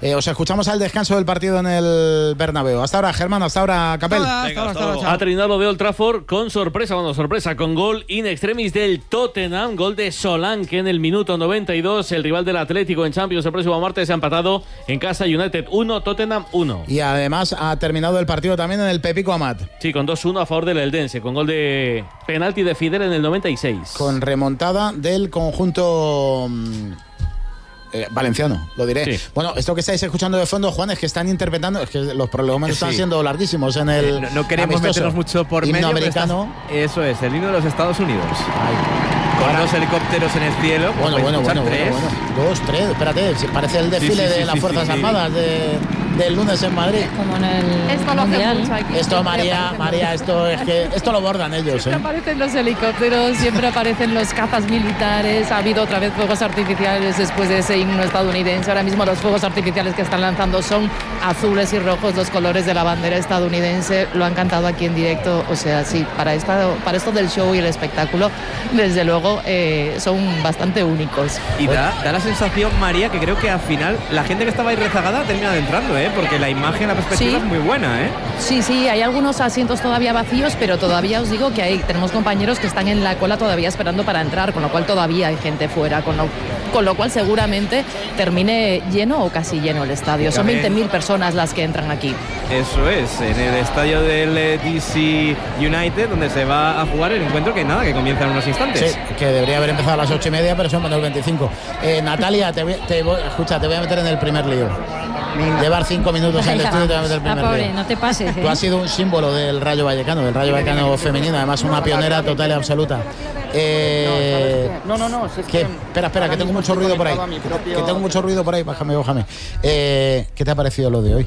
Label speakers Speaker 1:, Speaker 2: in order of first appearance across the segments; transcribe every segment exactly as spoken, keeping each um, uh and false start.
Speaker 1: Eh, os escuchamos al descanso del partido en el Bernabéu. Hasta ahora, Germán, hasta ahora, Capel.
Speaker 2: Venga, hasta ahora, hasta ahora,
Speaker 3: ha terminado de Old Trafford con sorpresa, bueno, sorpresa, con gol in extremis del Tottenham, gol de Solanke en el minuto noventa y dos. El rival del Atlético en Champions el próximo martes se ha empatado en casa. United uno, Tottenham uno.
Speaker 1: Y además ha terminado el partido también en el Pepico Amat.
Speaker 3: Sí, con dos uno a favor del Eldense, con gol de penalti de Fidel en el noventa y seis.
Speaker 1: Con remontada del conjunto eh, valenciano, lo diré. Sí. Bueno, esto que estáis escuchando de fondo, Juan, es que están interpretando, es que los problemas sí. están siendo larguísimos en el
Speaker 2: No, no queremos meternos mucho por
Speaker 1: himno
Speaker 2: medio,
Speaker 1: americano.
Speaker 2: Estás, eso es, el himno de los Estados Unidos. Ay. Con Ahora, dos helicópteros en el cielo.
Speaker 1: Bueno, bueno, bueno, bueno, bueno. Dos, tres, espérate, si parece el desfile sí, sí, sí, de las sí, Fuerzas sí, Armadas sí. de, del lunes en Madrid.
Speaker 4: Como en el
Speaker 5: esto
Speaker 4: mundial.
Speaker 5: Lo aquí.
Speaker 1: Esto, María, María, esto es que esto lo bordan ellos.
Speaker 4: Siempre
Speaker 1: ¿eh?
Speaker 4: aparecen los helicópteros, siempre aparecen los cazas militares. Ha habido otra vez fuegos artificiales después de ese himno estadounidense. Ahora mismo los fuegos artificiales que están lanzando son azules y rojos, los colores de la bandera estadounidense. Lo han cantado aquí en directo. O sea, sí, para, esta, para esto del show y el espectáculo, desde luego, eh, son bastante únicos.
Speaker 2: Y da, da la sensación, María, que creo que al final la gente que estaba ahí rezagada ha terminado entrando, ¿eh? Porque la imagen, la perspectiva sí. es muy buena, ¿eh?
Speaker 4: Sí, sí, hay algunos asientos todavía vacíos, pero todavía os digo que hay, tenemos compañeros que están en la cola todavía esperando para entrar, con lo cual todavía hay gente fuera, con lo, con lo cual seguramente termine lleno o casi lleno el estadio. Son veinte mil personas las que entran aquí.
Speaker 2: Eso es, en el estadio del D C United, donde se va a jugar el encuentro que nada, que comienza en unos instantes.
Speaker 1: Sí, que debería haber empezado a las ocho y media, pero son menos veinticinco. Eh, Natalia, te voy, te voy, escucha, te voy a meter en el primer lío. Venga. Llevar cinco minutos en el estudio y te voy a meter el primer
Speaker 4: ah, pobre,
Speaker 1: lío.
Speaker 4: No te pases, ¿eh?
Speaker 1: Tú has sido un símbolo del Rayo Vallecano, del Rayo Vallecano femenino, además una pionera total y absoluta. Eh,
Speaker 6: no, no, no. Es
Speaker 1: que, espera, espera, que tengo mucho ruido por ahí. Que tengo mucho ruido por ahí, bájame, bájame. Eh, ¿Qué te ha parecido lo de hoy?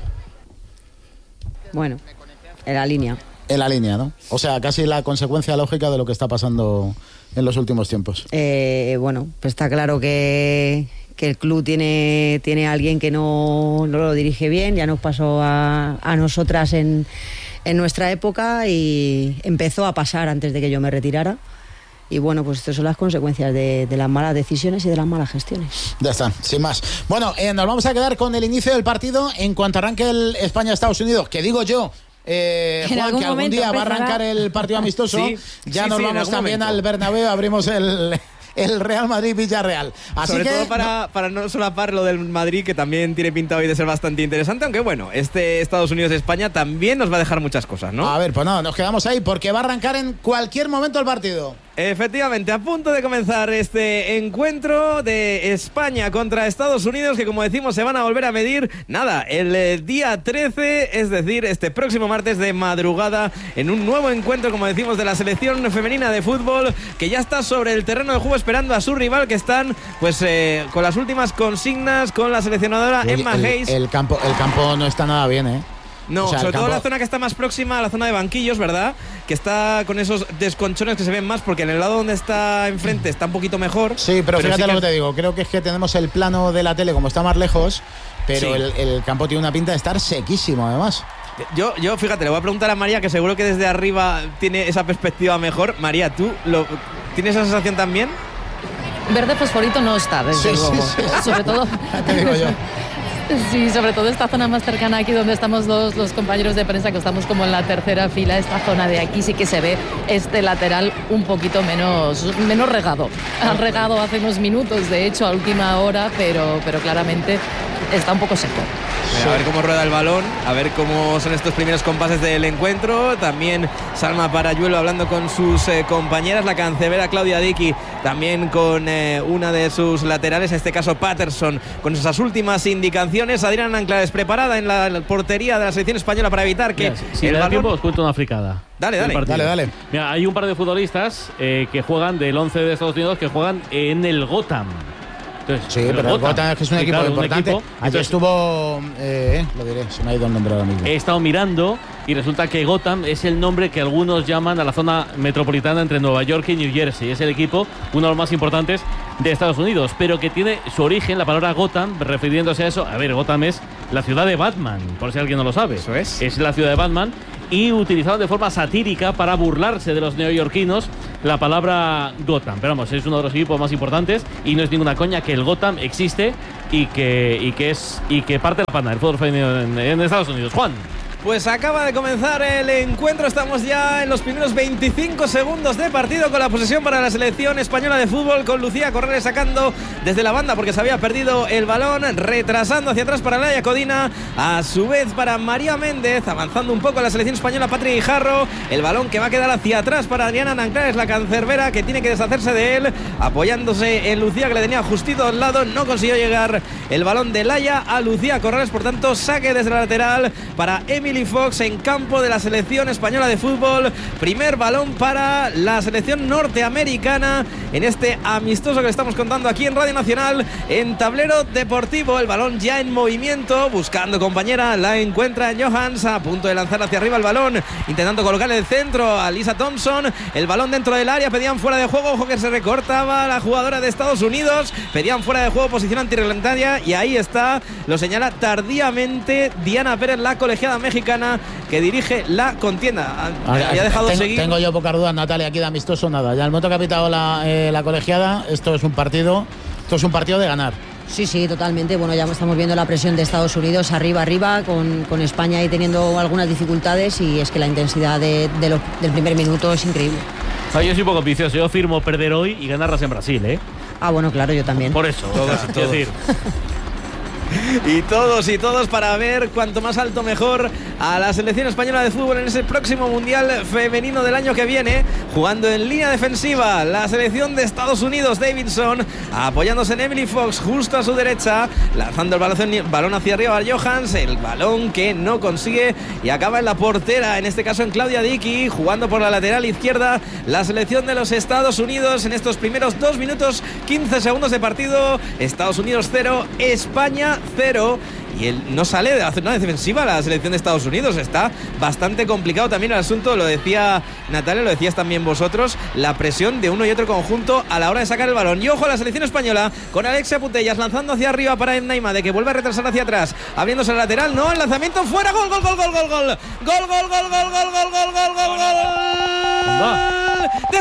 Speaker 7: Bueno, en la línea.
Speaker 1: En la línea, ¿no? O sea, casi la consecuencia lógica de lo que está pasando en los últimos tiempos.
Speaker 7: Eh, bueno, pues está claro que, que el club tiene, tiene a alguien que no, no lo dirige bien. Ya nos pasó a, a nosotras en, en nuestra época y empezó a pasar antes de que yo me retirara. Y bueno, pues estas son las consecuencias de, de las malas decisiones y de las malas gestiones.
Speaker 1: Ya está, sin más. Bueno, eh, nos vamos a quedar con el inicio del partido en cuanto arranque el España-Estados Unidos, que digo yo, eh, Juan, algún que algún día va a arrancar el partido amistoso. Sí, ya sí, nos sí, vamos también momento. al Bernabéu, abrimos el... el Real Madrid-Villarreal. Así
Speaker 2: Sobre
Speaker 1: que,
Speaker 2: todo para no, para no solapar lo del Madrid, que también tiene pinta hoy de ser bastante interesante, aunque bueno, este Estados Unidos-España también nos va a dejar muchas cosas, ¿no?
Speaker 1: A ver, pues nada, nos quedamos ahí porque va a arrancar en cualquier momento el partido.
Speaker 2: Efectivamente, a punto de comenzar este encuentro de España contra Estados Unidos, que como decimos se van a volver a medir, nada, el eh, día trece, es decir, este próximo martes de madrugada, en un nuevo encuentro, como decimos, de la selección femenina de fútbol, que ya está sobre el terreno de juego esperando a su rival, que están pues eh, con las últimas consignas con la seleccionadora
Speaker 1: Oye,
Speaker 2: Emma
Speaker 1: el,
Speaker 2: Hayes.
Speaker 1: El campo, el campo no está nada bien, ¿eh?
Speaker 2: No, o sea, sobre todo campo... la zona que está más próxima a la zona de banquillos, ¿verdad? Que está con esos desconchones que se ven más, porque en el lado donde está enfrente está un poquito mejor.
Speaker 1: Sí, pero, pero fíjate sí que... lo que te digo, creo que es que tenemos el plano de la tele como está más lejos, pero sí. el, el campo tiene una pinta de estar sequísimo, además.
Speaker 2: Yo, yo, fíjate, le voy a preguntar a María, que seguro que desde arriba tiene esa perspectiva mejor. María, ¿tú lo, tienes esa sensación también?
Speaker 4: Verde fosforito no está, desde
Speaker 1: sí,
Speaker 4: luego.
Speaker 1: Sí, sí, sí.
Speaker 4: Sobre todo...
Speaker 1: te digo yo.
Speaker 4: Sí, sobre todo esta zona más cercana aquí donde estamos los, los compañeros de prensa, que estamos como en la tercera fila. Esta zona de aquí sí que se ve este lateral un poquito menos, menos regado. Han regado hace unos minutos, de hecho, a última hora, pero, pero claramente está un poco seco.
Speaker 2: Sí. A ver cómo rueda el balón, a ver cómo son estos primeros compases del encuentro. También Salma Parayuelo hablando con sus eh, compañeras, la cancelera Claudia Dickey también con eh, una de sus laterales, en este caso Patterson, con esas últimas indicaciones. Adriana Anclares preparada en la portería de la selección española para evitar que...
Speaker 3: Mira, si el le da balón... tiempo os cuento una fricada.
Speaker 2: Dale, dale.
Speaker 1: Dale, dale.
Speaker 3: Mira, hay un par de futbolistas eh, que juegan del once de Estados Unidos, que juegan en el Gotham. Entonces,
Speaker 1: sí, pero el Gotham, Gotham es que es un sí, equipo claro, importante. Un equipo. Ayer Entonces, estuvo, eh, lo diré, se me ha ido el nombre ahora mismo.
Speaker 3: He estado mirando y resulta que Gotham es el nombre que algunos llaman a la zona metropolitana entre Nueva York y New Jersey. Es el equipo, uno de los más importantes de Estados Unidos, pero que tiene su origen, la palabra Gotham, refiriéndose a eso. A ver, Gotham es la ciudad de Batman, por si alguien no lo sabe.
Speaker 2: Eso es.
Speaker 3: Es la ciudad de Batman. Y utilizaron de forma satírica para burlarse de los neoyorquinos la palabra Gotham. Pero vamos, es uno de los equipos más importantes y no es ninguna coña que el Gotham existe y que, y que, es, y que parte la pana del fútbol femenino en, en Estados Unidos. Juan.
Speaker 2: Pues acaba de comenzar el encuentro, estamos ya en los primeros veinticinco segundos de partido con la posesión para la selección española de fútbol, con Lucía Corrales sacando desde la banda porque se había perdido el balón, retrasando hacia atrás para Laia Codina, a su vez para María Méndez, avanzando un poco la selección española Patri Guijarro, el balón que va a quedar hacia atrás para Adriana Nanclares, la cancerbera, que tiene que deshacerse de él, apoyándose en Lucía, que le tenía justito al lado, no consiguió llegar el balón de Laia a Lucía Corrales, por tanto saque desde la lateral para Emily Fox en campo de la selección española de fútbol. Primer balón para la selección norteamericana en este amistoso que le estamos contando aquí en Radio Nacional, en Tablero Deportivo. El balón ya en movimiento, buscando compañera, la encuentra Johans, a punto de lanzar hacia arriba el balón, intentando colocar el centro a Lisa Thompson. El balón dentro del área, pedían fuera de juego, ojo que se recortaba la jugadora de Estados Unidos, pedían fuera de juego, posición antirreglamentaria, y ahí está, lo señala tardíamente Diana Pérez, la colegiada mexicana que dirige la contienda. Había dejado
Speaker 1: tengo,
Speaker 2: seguir.
Speaker 1: Tengo yo pocas dudas, Natalia, aquí de amistoso nada. Ya el momento que ha pitado la, eh, la colegiada, esto es un partido, esto es un partido de ganar.
Speaker 7: Sí, sí, totalmente. Bueno, ya estamos viendo la presión de Estados Unidos arriba, arriba, con, con España ahí teniendo algunas dificultades, y es que la intensidad de, de lo, del primer minuto es increíble.
Speaker 3: O sea, yo soy un poco ambicioso, yo firmo perder hoy y ganarlas en Brasil, ¿eh?
Speaker 7: Ah, bueno, claro, yo también.
Speaker 3: Por eso,
Speaker 2: todos,
Speaker 3: o sea,
Speaker 2: todos.
Speaker 3: decir.
Speaker 2: Y todos y todos para ver cuanto más alto mejor a la selección española de fútbol en ese próximo Mundial Femenino del año que viene, jugando en línea defensiva la selección de Estados Unidos. Davidson apoyándose en Emily Fox justo a su derecha, lanzando el balón, balón hacia arriba a Johans, el balón que no consigue y acaba en la portera, en este caso en Claudia Dickey, jugando por la lateral izquierda la selección de los Estados Unidos en estos primeros dos minutos quince segundos de partido. Estados Unidos cero, España cero, y él no sale de hacer una defensiva la selección de Estados Unidos. Está bastante complicado también el asunto, lo decía Natalia, lo decías también vosotros, la presión de uno y otro conjunto a la hora de sacar el balón. Y ojo a la selección española con Alexia Putellas lanzando hacia arriba para Edna Imade, que vuelve a retrasar hacia atrás, abriéndose el lateral, no, el lanzamiento fuera, gol, gol, gol, gol, gol, gol, gol, gol, gol, gol, gol, gol, gol, gol, gol, gol, gol de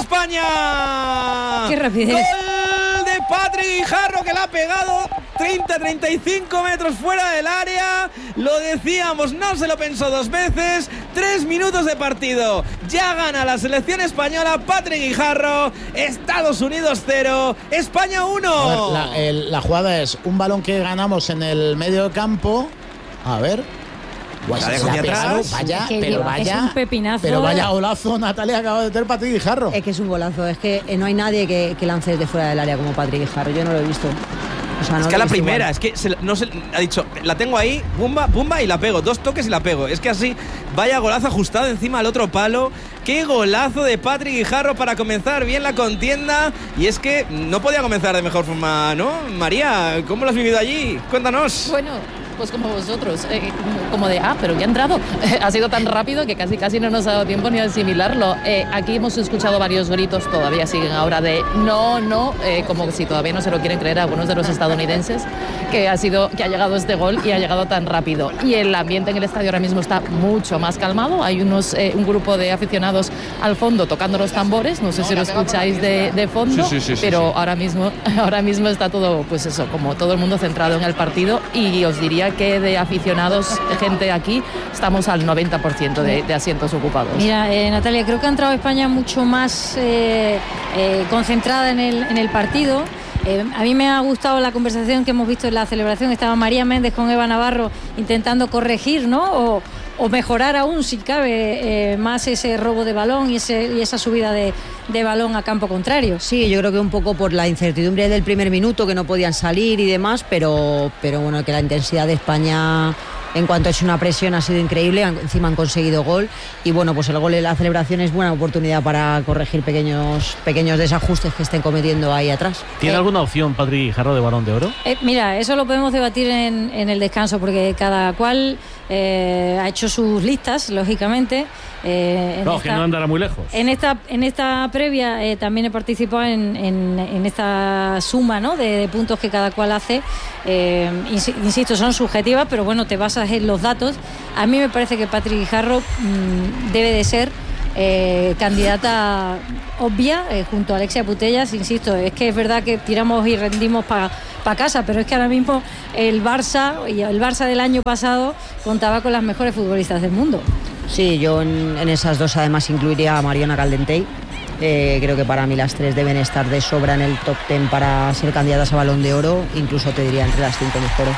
Speaker 2: España.
Speaker 5: Qué rapidez.
Speaker 2: Gol de Patri Guijarro, que la ha pegado treinta a treinta y cinco metros fuera del área. Lo decíamos, no se lo pensó dos veces. Tres minutos de partido, ya gana la selección española. Patri Guijarro, Estados Unidos cero, España uno.
Speaker 1: La, el, la jugada es un balón que ganamos en el medio campo. A ver. Pues
Speaker 2: Vale,
Speaker 1: se la ha pegado,
Speaker 2: atrás.
Speaker 1: vaya,
Speaker 5: Es que
Speaker 1: pero
Speaker 5: lleva-
Speaker 1: vaya,
Speaker 5: es un pepinazo.
Speaker 1: pero vaya golazo, Natalia, acaba de tener Patri Guijarro.
Speaker 7: Es que es un golazo, es que no hay nadie que, que lance desde fuera del área como Patri Guijarro, yo no lo he visto. O sea, no
Speaker 2: Es
Speaker 7: lo
Speaker 2: que
Speaker 7: he
Speaker 2: a la
Speaker 7: visto
Speaker 2: primera,
Speaker 7: igual.
Speaker 2: es que se, no se, ha dicho, la tengo ahí, pumba, pumba y la pego. Dos toques y la pego. Es que así, vaya golazo ajustado encima al otro palo. Qué golazo de Patri Guijarro para comenzar bien la contienda. Y es que no podía comenzar de mejor forma, ¿no? María, ¿cómo lo has vivido allí? Cuéntanos.
Speaker 4: Bueno, pues como vosotros, eh, como de, ah, pero ya ha entrado. Ha sido tan rápido que casi casi no nos ha dado tiempo ni a asimilarlo. Eh, aquí hemos escuchado varios gritos, todavía siguen ahora de no, no, eh, como si todavía no se lo quieren creer a algunos de los estadounidenses, que ha sido, que ha llegado este gol y ha llegado tan rápido. Y el ambiente en el estadio ahora mismo está mucho más calmado. Hay unos, eh, un grupo de aficionados al fondo tocando los tambores. No sé si lo escucháis de, de fondo,
Speaker 2: Sí, sí, sí,
Speaker 4: pero
Speaker 2: sí, sí.
Speaker 4: ahora mismo, ahora mismo está todo, pues eso, como todo el mundo centrado en el partido. Y os diría que de aficionados, de gente aquí, estamos al noventa por ciento de, de asientos ocupados.
Speaker 5: Mira, eh, Natalia, creo que ha entrado España mucho más eh, eh, concentrada en el, en el partido. Eh, a mí me ha gustado la conversación que hemos visto en la celebración. Estaba María Méndez con Eva Navarro intentando corregir, ¿no? O, o mejorar aún, si cabe, eh, más ese robo de balón y, ese, y esa subida de, de balón a campo contrario.
Speaker 7: Sí, yo creo que un poco por la incertidumbre del primer minuto, que no podían salir y demás, pero, pero bueno, que la intensidad de España en cuanto a hecho una presión ha sido increíble, encima han conseguido gol y bueno, pues el gol en la celebración es buena oportunidad para corregir pequeños, pequeños desajustes que estén cometiendo ahí atrás.
Speaker 3: ¿Tiene
Speaker 5: Eh,
Speaker 3: alguna opción Patri Guijarro de Balón de Oro?
Speaker 5: Eh, mira, eso lo podemos debatir en, en el descanso, porque cada cual eh, ha hecho sus listas, lógicamente. Eh, en
Speaker 3: No,
Speaker 5: esta-
Speaker 3: que no andará muy lejos.
Speaker 5: En esta, en esta previa eh, también he participado en, en, en esta suma, ¿no?, de, de puntos que cada cual hace. Eh, insi- insisto, son subjetivas, pero bueno, te basas en los datos. A mí me parece que Patri Guijarro mmm, debe de ser eh, candidata obvia eh, junto a Alexia Putellas. Insisto, es que es verdad que tiramos y rendimos para para casa, pero es que ahora mismo el Barça y el Barça del año pasado contaba con las mejores futbolistas del mundo.
Speaker 7: Sí, yo en, en esas dos además incluiría a Mariona Caldentey. Eh, creo que para mí las tres deben estar de sobra en el top ten para ser candidatas a Balón de Oro, incluso te diría entre las cinco mejores.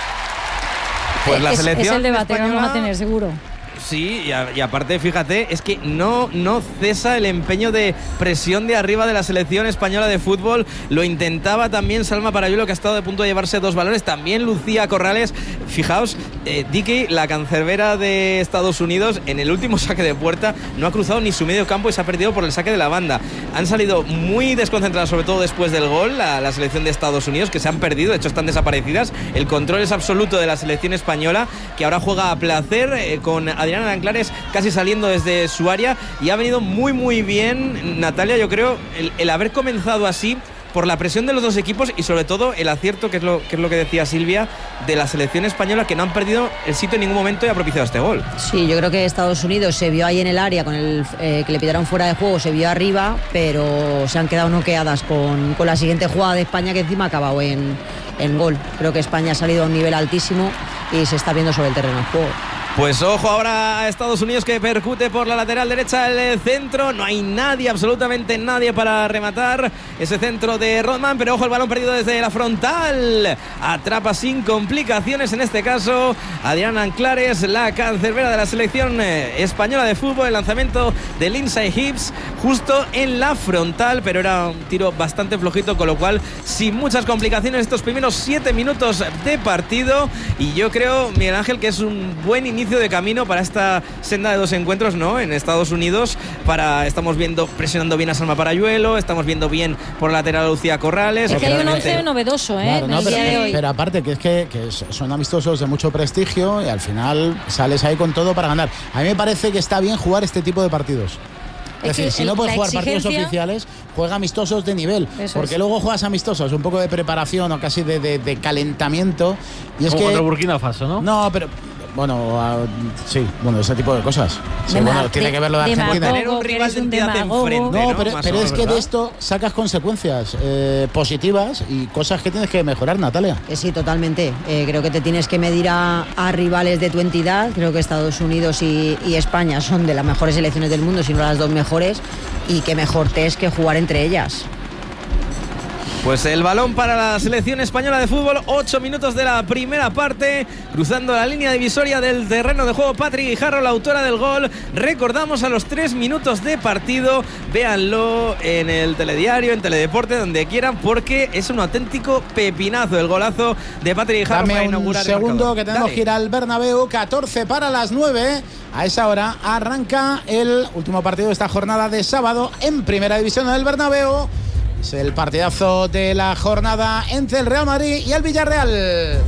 Speaker 2: Pues la
Speaker 5: es,
Speaker 2: selección
Speaker 5: es el debate
Speaker 2: española...
Speaker 5: que vamos a tener, seguro.
Speaker 2: Sí, y, a, y aparte, fíjate, es que no, no cesa el empeño de presión de arriba de la selección española de fútbol. Lo intentaba también Salma Parayuelo, que ha estado de punto de llevarse dos balones. También Lucía Corrales. Fijaos, eh, Dickey, la cancerbera de Estados Unidos, en el último saque de puerta no ha cruzado ni su medio campo y se ha perdido por el saque de la banda. Han salido muy desconcentradas, sobre todo después del gol, la, la selección de Estados Unidos, que se han perdido, de hecho están desaparecidas. El control es absoluto de la selección española, que ahora juega a placer eh, con Adriana Anclares casi saliendo desde su área, y ha venido muy muy bien, Natalia, yo creo, el, el haber comenzado así por la presión de los dos equipos y sobre todo el acierto, que es lo que es lo que decía Silvia, de la selección española, que no han perdido el sitio en ningún momento y ha propiciado este gol.
Speaker 7: Sí, yo creo que Estados Unidos se vio ahí en el área con el eh, que le pidieron fuera de juego, se vio arriba, pero se han quedado noqueadas con, con la siguiente jugada de España, que encima ha acabado en, en gol. Creo que España ha salido a un nivel altísimo y se está viendo sobre el terreno de juego.
Speaker 2: Pues ojo ahora a Estados Unidos, que percute por la lateral derecha el centro. No hay nadie, absolutamente nadie para rematar ese centro de Rodman, pero ojo el balón perdido desde la frontal. Atrapa sin complicaciones en este caso Adriana Anclares, la cancerbera de la selección española de fútbol. El lanzamiento de Lindsay Hibbs justo en la frontal, pero era un tiro bastante flojito, con lo cual sin muchas complicaciones estos primeros siete minutos de partido. Y yo creo, Miguel Ángel, que es un buen inicio de camino para esta senda de dos encuentros, ¿no? En Estados Unidos, para estamos viendo presionando bien a Salma Parayuelo, estamos viendo bien por la lateral a Lucía Corrales.
Speaker 5: Es que hay un once novedoso, ¿eh?
Speaker 1: Claro, no, pero, pero aparte que es que, que son amistosos de mucho prestigio y al final sales ahí con todo para ganar. A mí me parece que está bien jugar este tipo de partidos. Es, es decir, si el, no puedes jugar exigencia... partidos oficiales, juega amistosos de nivel. Eso porque es. Luego juegas amistosos, un poco de preparación o casi de, de, de calentamiento. Y es
Speaker 3: como
Speaker 1: que
Speaker 3: contra Burkina Faso, ¿no?
Speaker 1: No, pero bueno, uh, sí, bueno, ese tipo de cosas. Sí, bueno, de, tiene que ver lo de, de Argentina.
Speaker 2: Tener un rival de entidad enfrente,
Speaker 1: no,
Speaker 2: ¿no?
Speaker 1: pero, pero es que ¿verdad? De esto sacas consecuencias eh, positivas y cosas que tienes que mejorar, Natalia.
Speaker 7: Eh, sí, totalmente. Eh, creo que te tienes que medir a, a rivales de tu entidad. Creo que Estados Unidos y, y España son de las mejores selecciones del mundo, si no las dos mejores, y qué mejor test que jugar entre ellas.
Speaker 2: Pues el balón para la selección española de fútbol, ocho minutos de la primera parte, cruzando la línea divisoria del terreno de juego Patri Guijarro, la autora del gol. Recordamos a los tres minutos de partido, véanlo en el telediario, en Teledeporte, donde quieran, porque es un auténtico pepinazo el golazo de Patri Guijarro.
Speaker 1: Dame
Speaker 2: para
Speaker 1: un
Speaker 2: inaugurar
Speaker 1: segundo que tenemos Dale. que ir al Bernabéu, catorce para las nueve. A esa hora arranca el último partido de esta jornada de sábado en Primera División del Bernabéu. Es el partidazo de la jornada entre el Real Madrid y el Villarreal.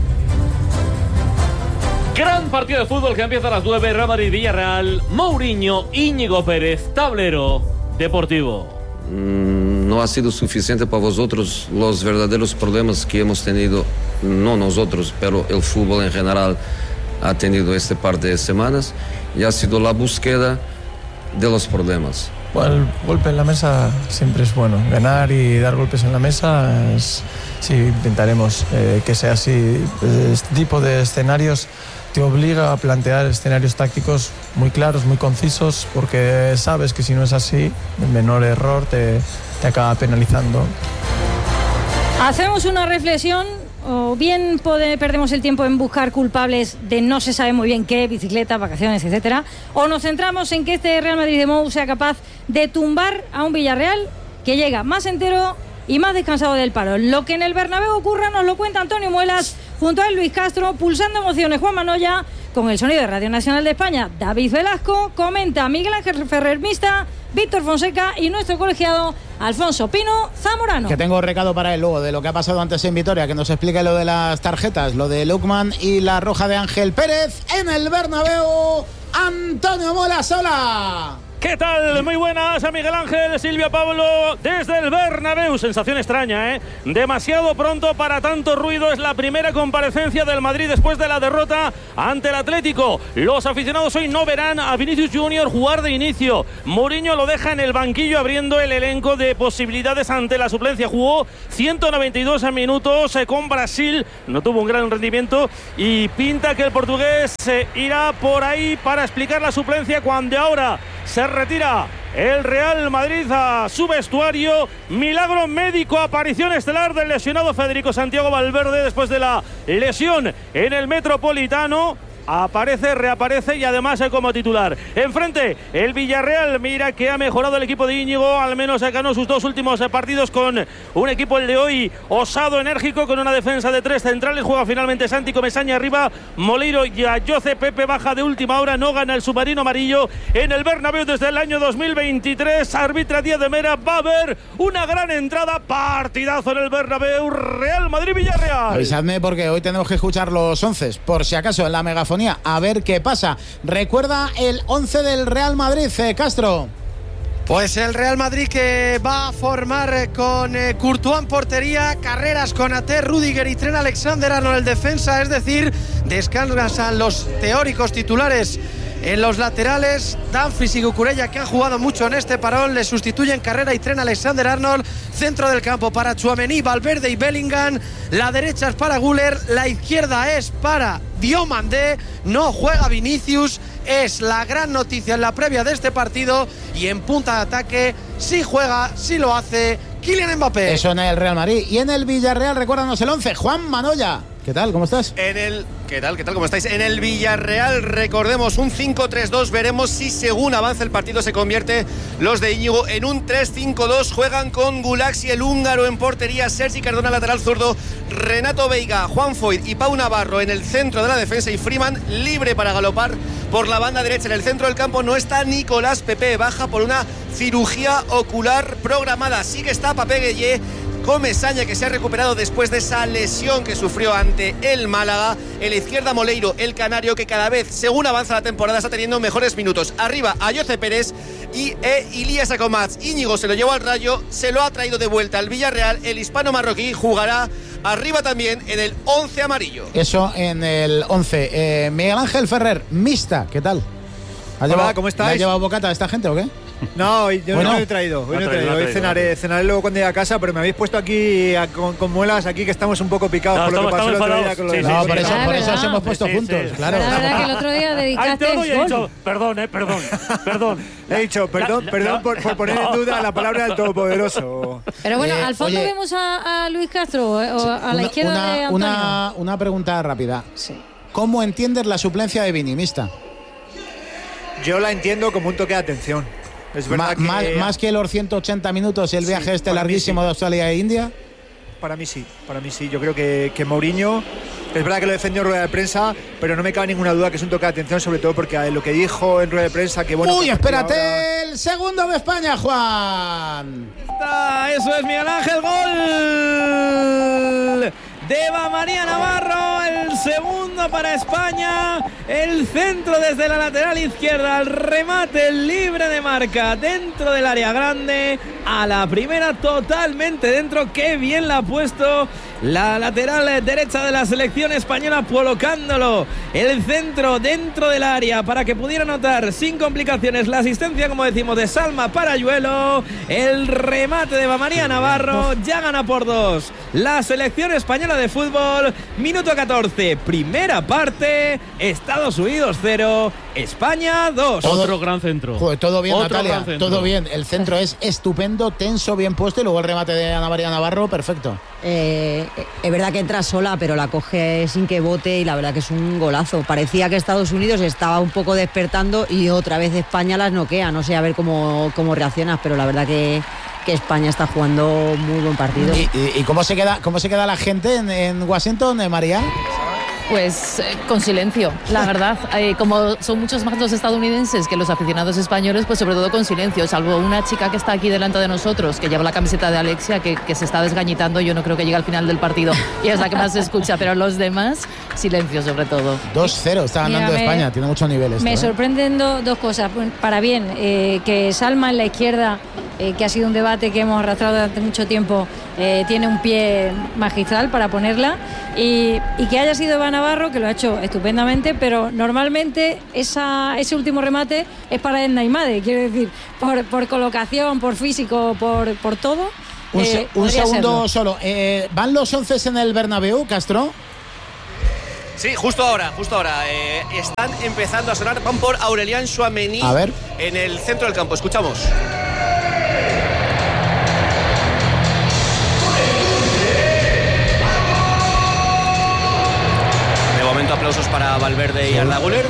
Speaker 3: Gran partido de fútbol que empieza a las nueve. Real Madrid-Villarreal. Mourinho, Íñigo Pérez, tablero deportivo.
Speaker 6: Mm, no ha sido suficiente para vosotros los verdaderos problemas que hemos tenido, no nosotros, pero el fútbol en general ha tenido este par de semanas, y ha sido la búsqueda de los problemas.
Speaker 8: Bueno, el golpe en la mesa siempre es bueno. Ganar y dar golpes en la mesa, es, sí, intentaremos eh, que sea así. Este tipo de escenarios te obliga a plantear escenarios tácticos muy claros, muy concisos, porque sabes que si no es así, el menor error te, te acaba penalizando.
Speaker 5: Hacemos una reflexión. O bien pode, perdemos el tiempo en buscar culpables de no se sabe muy bien qué, bicicleta, vacaciones, etcétera, o nos centramos en que este Real Madrid de Mou sea capaz de tumbar a un Villarreal que llega más entero y más descansado del paro. Lo que en el Bernabéu ocurra nos lo cuenta Antonio Muelas junto a él, Luis Castro, pulsando emociones Juan Manoya, con el sonido de Radio Nacional de España David Velasco, comenta Miguel Ángel Ferrer Mista, Víctor Fonseca y nuestro colegiado Alfonso Pino Zamorano.
Speaker 1: Que tengo recado para él luego de lo que ha pasado antes en Vitoria, que nos explique lo de las tarjetas, lo de Lukman y la roja de Ángel Pérez en el Bernabéu. Antonio Muelas, hola.
Speaker 9: ¿Qué tal? Muy buenas a Miguel Ángel, Silvia Pablo, desde el Bernabéu. Sensación extraña, ¿eh? Demasiado pronto para tanto ruido. Es la primera comparecencia del Madrid después de la derrota ante el Atlético. Los aficionados hoy no verán a Vinicius Junior jugar de inicio. Mourinho lo deja en el banquillo abriendo el elenco de posibilidades ante la suplencia. Jugó ciento noventa y dos minutos con Brasil. No tuvo un gran rendimiento y pinta que el portugués irá por ahí para explicar la suplencia cuando ahora se retira el Real Madrid a su vestuario. Milagro médico, aparición estelar del lesionado Federico Santiago Valverde después de la lesión en el Metropolitano. Aparece, reaparece y además como titular. Enfrente, el Villarreal. Mira que ha mejorado el equipo de Íñigo. Al menos ganó sus dos últimos partidos con un equipo, el de hoy, osado, enérgico, con una defensa de tres centrales. Juega finalmente Santi Comesaña arriba. Moleiro y Ayoce. Pepe baja de última hora. No gana el submarino amarillo en el Bernabéu desde el año dos mil veintitrés. Arbitra Díaz de Mera. Va a haber una gran entrada. Partidazo en el Bernabéu. Real Madrid-Villarreal.
Speaker 1: Avisadme porque hoy tenemos que escuchar los once. Por si acaso en la megafonía. A ver qué pasa. Recuerda el once del Real Madrid, eh, Castro.
Speaker 10: Pues el Real Madrid que va a formar con eh, Courtois en portería, Carreras, Konaté, Rüdiger y Trent Alexander-Arnold en defensa, es decir, descansan los teóricos titulares en los laterales. Dumfries y Cucurella, que han jugado mucho en este parón, le sustituyen Carrera y Trent Alexander-Arnold. Centro del campo para Tchouaméni, Valverde y Bellingham. La derecha es para Güler, la izquierda es para Diomandé. No juega Vinicius, es la gran noticia en la previa de este partido. Y en punta de ataque, sí juega, sí lo hace Kylian Mbappé.
Speaker 1: Eso en el Real Madrid. Y en el Villarreal, recuérdanos el once, Juan Manoya. ¿Qué tal? ¿Cómo estás?
Speaker 11: En el ¿Qué tal? ¿Qué tal? ¿Cómo estáis? En el Villarreal, recordemos, un cinco tres dos. Veremos si según avanza el partido se convierte los de Íñigo en un tres cinco dos. Juegan con Gulaxi, el húngaro, en portería, Sergi Cardona, lateral zurdo, Renato Veiga, Juan Foyth y Pau Navarro en el centro de la defensa y Freeman libre para galopar por la banda derecha. En el centro del campo no está Nicolás Pepe, baja por una cirugía ocular programada. Sí que está Pape Gueye. Comesaña, que se ha recuperado después de esa lesión que sufrió ante el Málaga. En la izquierda, Moleiro, el canario, que cada vez, según avanza la temporada, está teniendo mejores minutos. Arriba, Ayoce Pérez y e Ilías Akomaz. Íñigo se lo llevó al Rayo, se lo ha traído de vuelta al Villarreal. El hispano marroquí jugará arriba también en el once amarillo.
Speaker 1: Eso en el once. Eh, Miguel Ángel Ferrer, mixta, ¿qué tal?
Speaker 12: Hola, llevado, ¿cómo estáis?
Speaker 1: ¿Le ha llevado bocata a esta gente o qué?
Speaker 12: No, yo bueno, no lo he traído. Hoy no he traído. Hoy cenaré, cenaré luego cuando llegue a casa, pero me habéis puesto aquí a, con, con muelas aquí que estamos un poco picados no, por lo que pasó el otro día con lo sí, de
Speaker 1: No, por eso, por eso os hemos puesto sí, juntos, sí, claro.
Speaker 5: La verdad que el otro día dedicaste
Speaker 9: el he dicho, perdón, eh, perdón, perdón.
Speaker 12: He dicho, perdón, la, perdón la, por, por poner en duda la palabra del Todopoderoso.
Speaker 5: Pero bueno, eh, al fondo oye, vemos a, a Luis Castro, o a la una, izquierda
Speaker 1: una,
Speaker 5: de Antonio.
Speaker 1: Una, una pregunta rápida.
Speaker 5: Sí.
Speaker 1: ¿Cómo entiendes la suplencia de Vini, mixta?
Speaker 12: Yo la entiendo como un toque de atención. Es verdad
Speaker 1: Ma, que... más, más que los ciento ochenta minutos y el sí, viaje este larguísimo sí. de Australia e India.
Speaker 12: Para mí sí, para mí sí. Yo creo que, que Mourinho, es verdad que lo defendió en rueda de prensa, pero no me cabe ninguna duda que es un toque de atención, sobre todo porque lo que dijo en rueda de prensa, que bueno...
Speaker 1: Uy,
Speaker 12: pues
Speaker 1: espérate,
Speaker 12: ahora...
Speaker 1: el segundo de España, Juan.
Speaker 2: Eso es Miguel Ángel, gol de Eva María Navarro, el segundo para España, el centro desde la lateral izquierda, el remate libre de marca dentro del área grande, a la primera totalmente dentro. Qué bien la ha puesto la lateral derecha de la selección española, colocándolo el centro dentro del área para que pudiera anotar sin complicaciones. La asistencia, como decimos, de Salma Parayuelo, el remate de Eva María Navarro, ya gana por dos la selección española de fútbol. Minuto catorce, primera parte, Estados Unidos cero, España dos.
Speaker 3: Otro gran centro.
Speaker 1: Joder, todo bien, Otro Natalia, todo bien. El centro es estupendo, tenso, bien puesto, y luego el remate de Ana María Navarro, perfecto.
Speaker 7: Eh, es verdad que entra sola, pero la coge sin que bote y la verdad que es un golazo. Parecía que Estados Unidos estaba un poco despertando y otra vez España las noquea. No sé a ver cómo, cómo reaccionas, pero la verdad que, que España está jugando muy buen partido.
Speaker 1: ¿Y, y, y cómo, se queda, cómo se queda la gente en, en Washington, eh, María?
Speaker 4: Pues eh, con silencio, la verdad. Eh, como son muchos más los estadounidenses que los aficionados españoles, pues sobre todo con silencio. Salvo una chica que está aquí delante de nosotros, que lleva la camiseta de Alexia, que, que se está desgañitando. Yo no creo que llegue al final del partido y es la que más se escucha, pero los demás, silencio sobre todo.
Speaker 1: dos cero, está ganando
Speaker 5: Mira, me,
Speaker 1: España, tiene mucho nivel esto,
Speaker 5: Me
Speaker 1: ¿eh?
Speaker 5: sorprenden do, dos cosas. Para bien, eh, que Salma en la izquierda, eh, que ha sido un debate que hemos arrastrado durante mucho tiempo, eh, tiene un pie magistral para ponerla, y, y que haya sido Eva Navarro, que lo ha hecho estupendamente, pero normalmente esa, ese último remate es para Edna Imade, quiero decir, por, por colocación, por físico, por, por todo.
Speaker 1: Un,
Speaker 5: eh,
Speaker 1: se, un segundo
Speaker 5: serlo.
Speaker 1: solo. Eh, ¿Van los once en el Bernabéu, Castro?
Speaker 11: Sí, justo ahora, justo ahora. Eh, están empezando a sonar. Van por Aurelian Tchouaméni
Speaker 1: a ver.
Speaker 11: En el centro del campo. Escuchamos. De momento aplausos para Valverde y Arda Güler.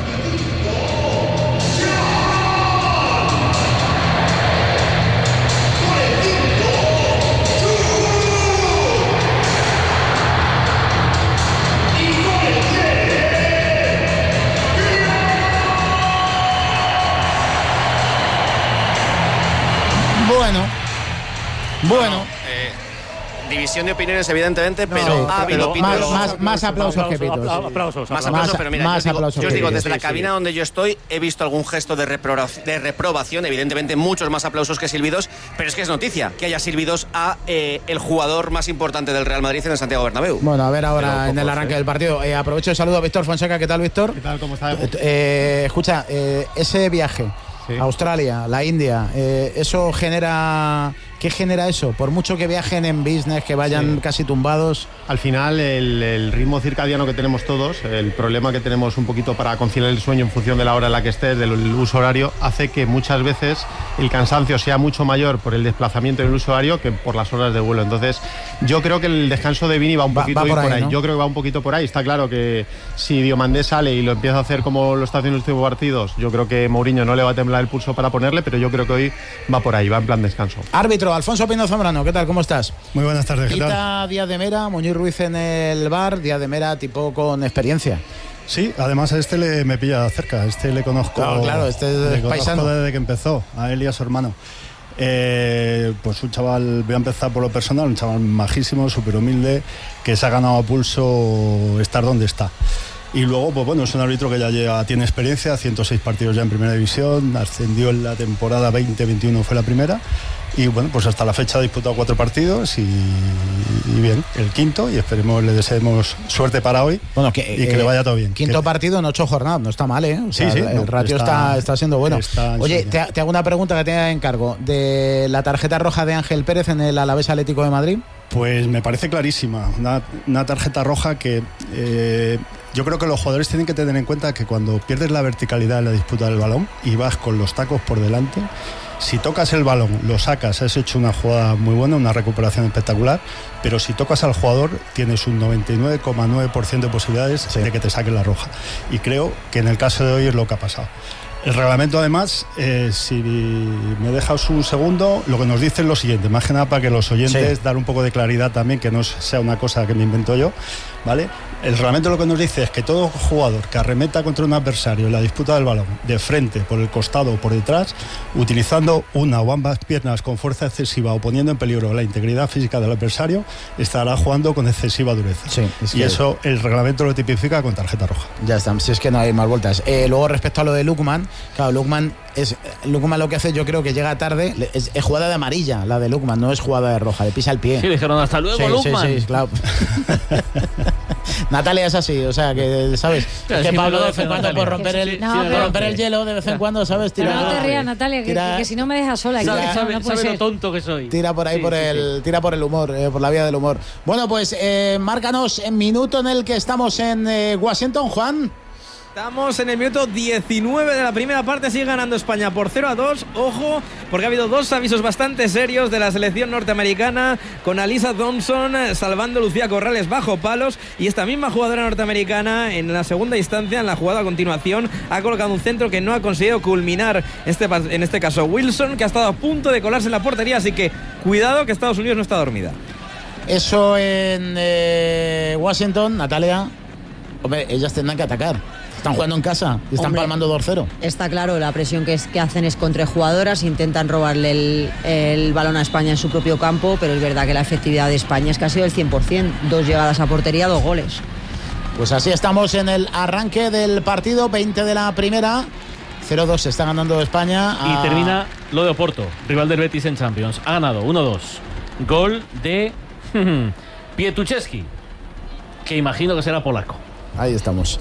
Speaker 1: Bueno, bueno.
Speaker 11: Eh, división de opiniones, evidentemente, no, pero ha habido
Speaker 1: pitos. Más, más, más aplausos que pitos.
Speaker 9: Aplausos, aplausos,
Speaker 11: más aplausos, pero mira,
Speaker 1: más
Speaker 11: yo, digo,
Speaker 1: aplausos
Speaker 11: yo os digo, desde
Speaker 1: sí,
Speaker 11: la
Speaker 1: sí,
Speaker 11: cabina
Speaker 1: sí.
Speaker 11: donde yo estoy, he visto algún gesto de, repro de reprobación, evidentemente muchos más aplausos que silbidos, pero es que es noticia que haya silbidos a eh, el jugador más importante del Real Madrid en el Santiago Bernabéu.
Speaker 1: Bueno, a ver ahora en el arranque eh. del partido. Eh, aprovecho y saludo a Víctor Fonseca. ¿Qué tal, Víctor?
Speaker 13: ¿Qué tal? ¿Cómo estás?
Speaker 1: Eh, escucha, eh, ese viaje, sí. Australia, la India, eh, eso genera... ¿Qué genera eso? Por mucho que viajen en business, que vayan sí. casi tumbados.
Speaker 13: Al final, el, el ritmo circadiano que tenemos todos, el problema que tenemos un poquito para conciliar el sueño en función de la hora en la que estés, del uso horario, hace que muchas veces el cansancio sea mucho mayor por el desplazamiento en el uso horario que por las horas de vuelo. Entonces, yo creo que el descanso de Vini va un poquito va, va por, ahí, por ahí. ¿no? Yo creo que va un poquito por ahí. Está claro que si Diomandé sale y lo empieza a hacer como lo está haciendo en los últimos partidos, yo creo que Mourinho no le va a temblar el pulso para ponerle, pero yo creo que hoy va por ahí, va en plan descanso.
Speaker 1: Árbitro, Alfonso Pino Zambrano, ¿qué tal? ¿Cómo estás?
Speaker 14: Muy buenas tardes, ¿qué tal?
Speaker 1: Quita Díaz de Mera, Muñiz Ruiz en el bar, Díaz de Mera tipo con experiencia.
Speaker 14: Sí, además a este le, me pilla cerca, este le conozco,
Speaker 1: claro, claro, este es
Speaker 14: le
Speaker 1: paisano.
Speaker 14: Conozco desde que empezó, a él y a su hermano. Eh, pues un chaval, voy a empezar por lo personal, un chaval majísimo, súper humilde, que se ha ganado a pulso estar donde está. Y luego, pues bueno, es un árbitro que ya lleva, tiene experiencia, ciento seis partidos ya en primera división, ascendió en la temporada veinte veintiuno, fue la primera. Y bueno, pues hasta la fecha ha disputado cuatro partidos y, y bien, el quinto, y esperemos, le deseemos suerte para hoy,
Speaker 1: bueno, que,
Speaker 14: y que eh, le vaya todo bien.
Speaker 1: Quinto
Speaker 14: que,
Speaker 1: partido en ocho jornadas, no está mal, ¿eh? O sea,
Speaker 14: sí, sí,
Speaker 1: el
Speaker 14: no,
Speaker 1: ratio está, está, está siendo bueno. Está Oye, te, te hago una pregunta que tenía de encargo. ¿De la tarjeta roja de Ángel Pérez en el Alavés Atlético de Madrid?
Speaker 14: Pues me parece clarísima, una, una tarjeta roja que eh, yo creo que los jugadores tienen que tener en cuenta que cuando pierdes la verticalidad en la disputa del balón y vas con los tacos por delante, si tocas el balón, lo sacas, has hecho una jugada muy buena, una recuperación espectacular, pero si tocas al jugador tienes un noventa y nueve coma nueve por ciento de posibilidades sí. de que te saquen la roja, y creo que en el caso de hoy es lo que ha pasado. El reglamento, además, eh, si me dejas un segundo, lo que nos dice es lo siguiente, más que nada para que los oyentes sí. dar un poco de claridad también, que no sea una cosa que me invento yo, ¿vale? El reglamento lo que nos dice es que todo jugador que arremeta contra un adversario en la disputa del balón, de frente, por el costado o por detrás, utilizando una o ambas piernas con fuerza excesiva o poniendo en peligro la integridad física del adversario, estará jugando con excesiva dureza.
Speaker 1: Sí, es
Speaker 14: y
Speaker 1: que...
Speaker 14: eso el reglamento lo tipifica con tarjeta roja.
Speaker 1: Ya está, si es que no hay más vueltas. Eh, luego, respecto a lo de Lukman, claro, Lukman es Lukman lo que hace, yo creo que llega tarde, es, es jugada de amarilla la de Lukman, no es jugada de roja, le pisa el pie.
Speaker 3: Sí, dijeron hasta luego,
Speaker 1: sí,
Speaker 3: Lukman.
Speaker 1: Sí, sí, claro. Natalia es así, o sea, que, ¿sabes?
Speaker 3: Claro,
Speaker 1: es que
Speaker 3: sí,
Speaker 1: Pablo de
Speaker 3: Natalia.
Speaker 1: vez en cuando por romper el,
Speaker 4: Sí, sí,
Speaker 1: no,
Speaker 4: sí,
Speaker 1: por
Speaker 4: sí,
Speaker 1: romper
Speaker 4: sí.
Speaker 1: el hielo de vez en cuando, ¿sabes? Tira,
Speaker 4: Pero no te rías, Natalia, que,
Speaker 1: tira,
Speaker 4: que, que si no me dejas sola.
Speaker 3: Sabe,
Speaker 4: que,
Speaker 3: sabe,
Speaker 4: no puede
Speaker 3: sabe
Speaker 4: ser.
Speaker 3: lo tonto que soy.
Speaker 1: Tira por ahí,
Speaker 3: sí,
Speaker 1: por
Speaker 3: sí,
Speaker 1: el,
Speaker 3: sí.
Speaker 1: tira por el humor, eh, por la vía del humor. Bueno, pues eh, márcanos en minuto en el que estamos en eh, Washington, Juan.
Speaker 2: Estamos en el minuto diecinueve de la primera parte, sigue ganando España por cero a dos. Ojo, porque ha habido dos avisos bastante serios de la selección norteamericana, con Alyssa Thompson salvando a Lucía Corrales bajo palos, y esta misma jugadora norteamericana en la segunda instancia, en la jugada a continuación, ha colocado un centro que no ha conseguido culminar, este, en este caso Wilson, que ha estado a punto de colarse en la portería, así que cuidado que Estados Unidos no está dormida.
Speaker 1: Eso en eh, Washington, Natalia. Hombre, ellas tendrán que atacar. Están jugando en casa y están Hombre, palmando dos cero.
Speaker 7: Está claro, la presión que, es, que hacen es contra jugadoras, intentan robarle el, el balón a España en su propio campo, pero es verdad que la efectividad de España es que ha sido el cien por ciento. Dos llegadas a portería, dos goles.
Speaker 1: Pues así estamos en el arranque del partido, veinte de la primera. cero dos está ganando España.
Speaker 3: A... Y termina lo de Oporto, rival del Betis en Champions. Ha ganado uno dos. Gol de Pietuszewski, que imagino que será polaco.
Speaker 1: Ahí estamos.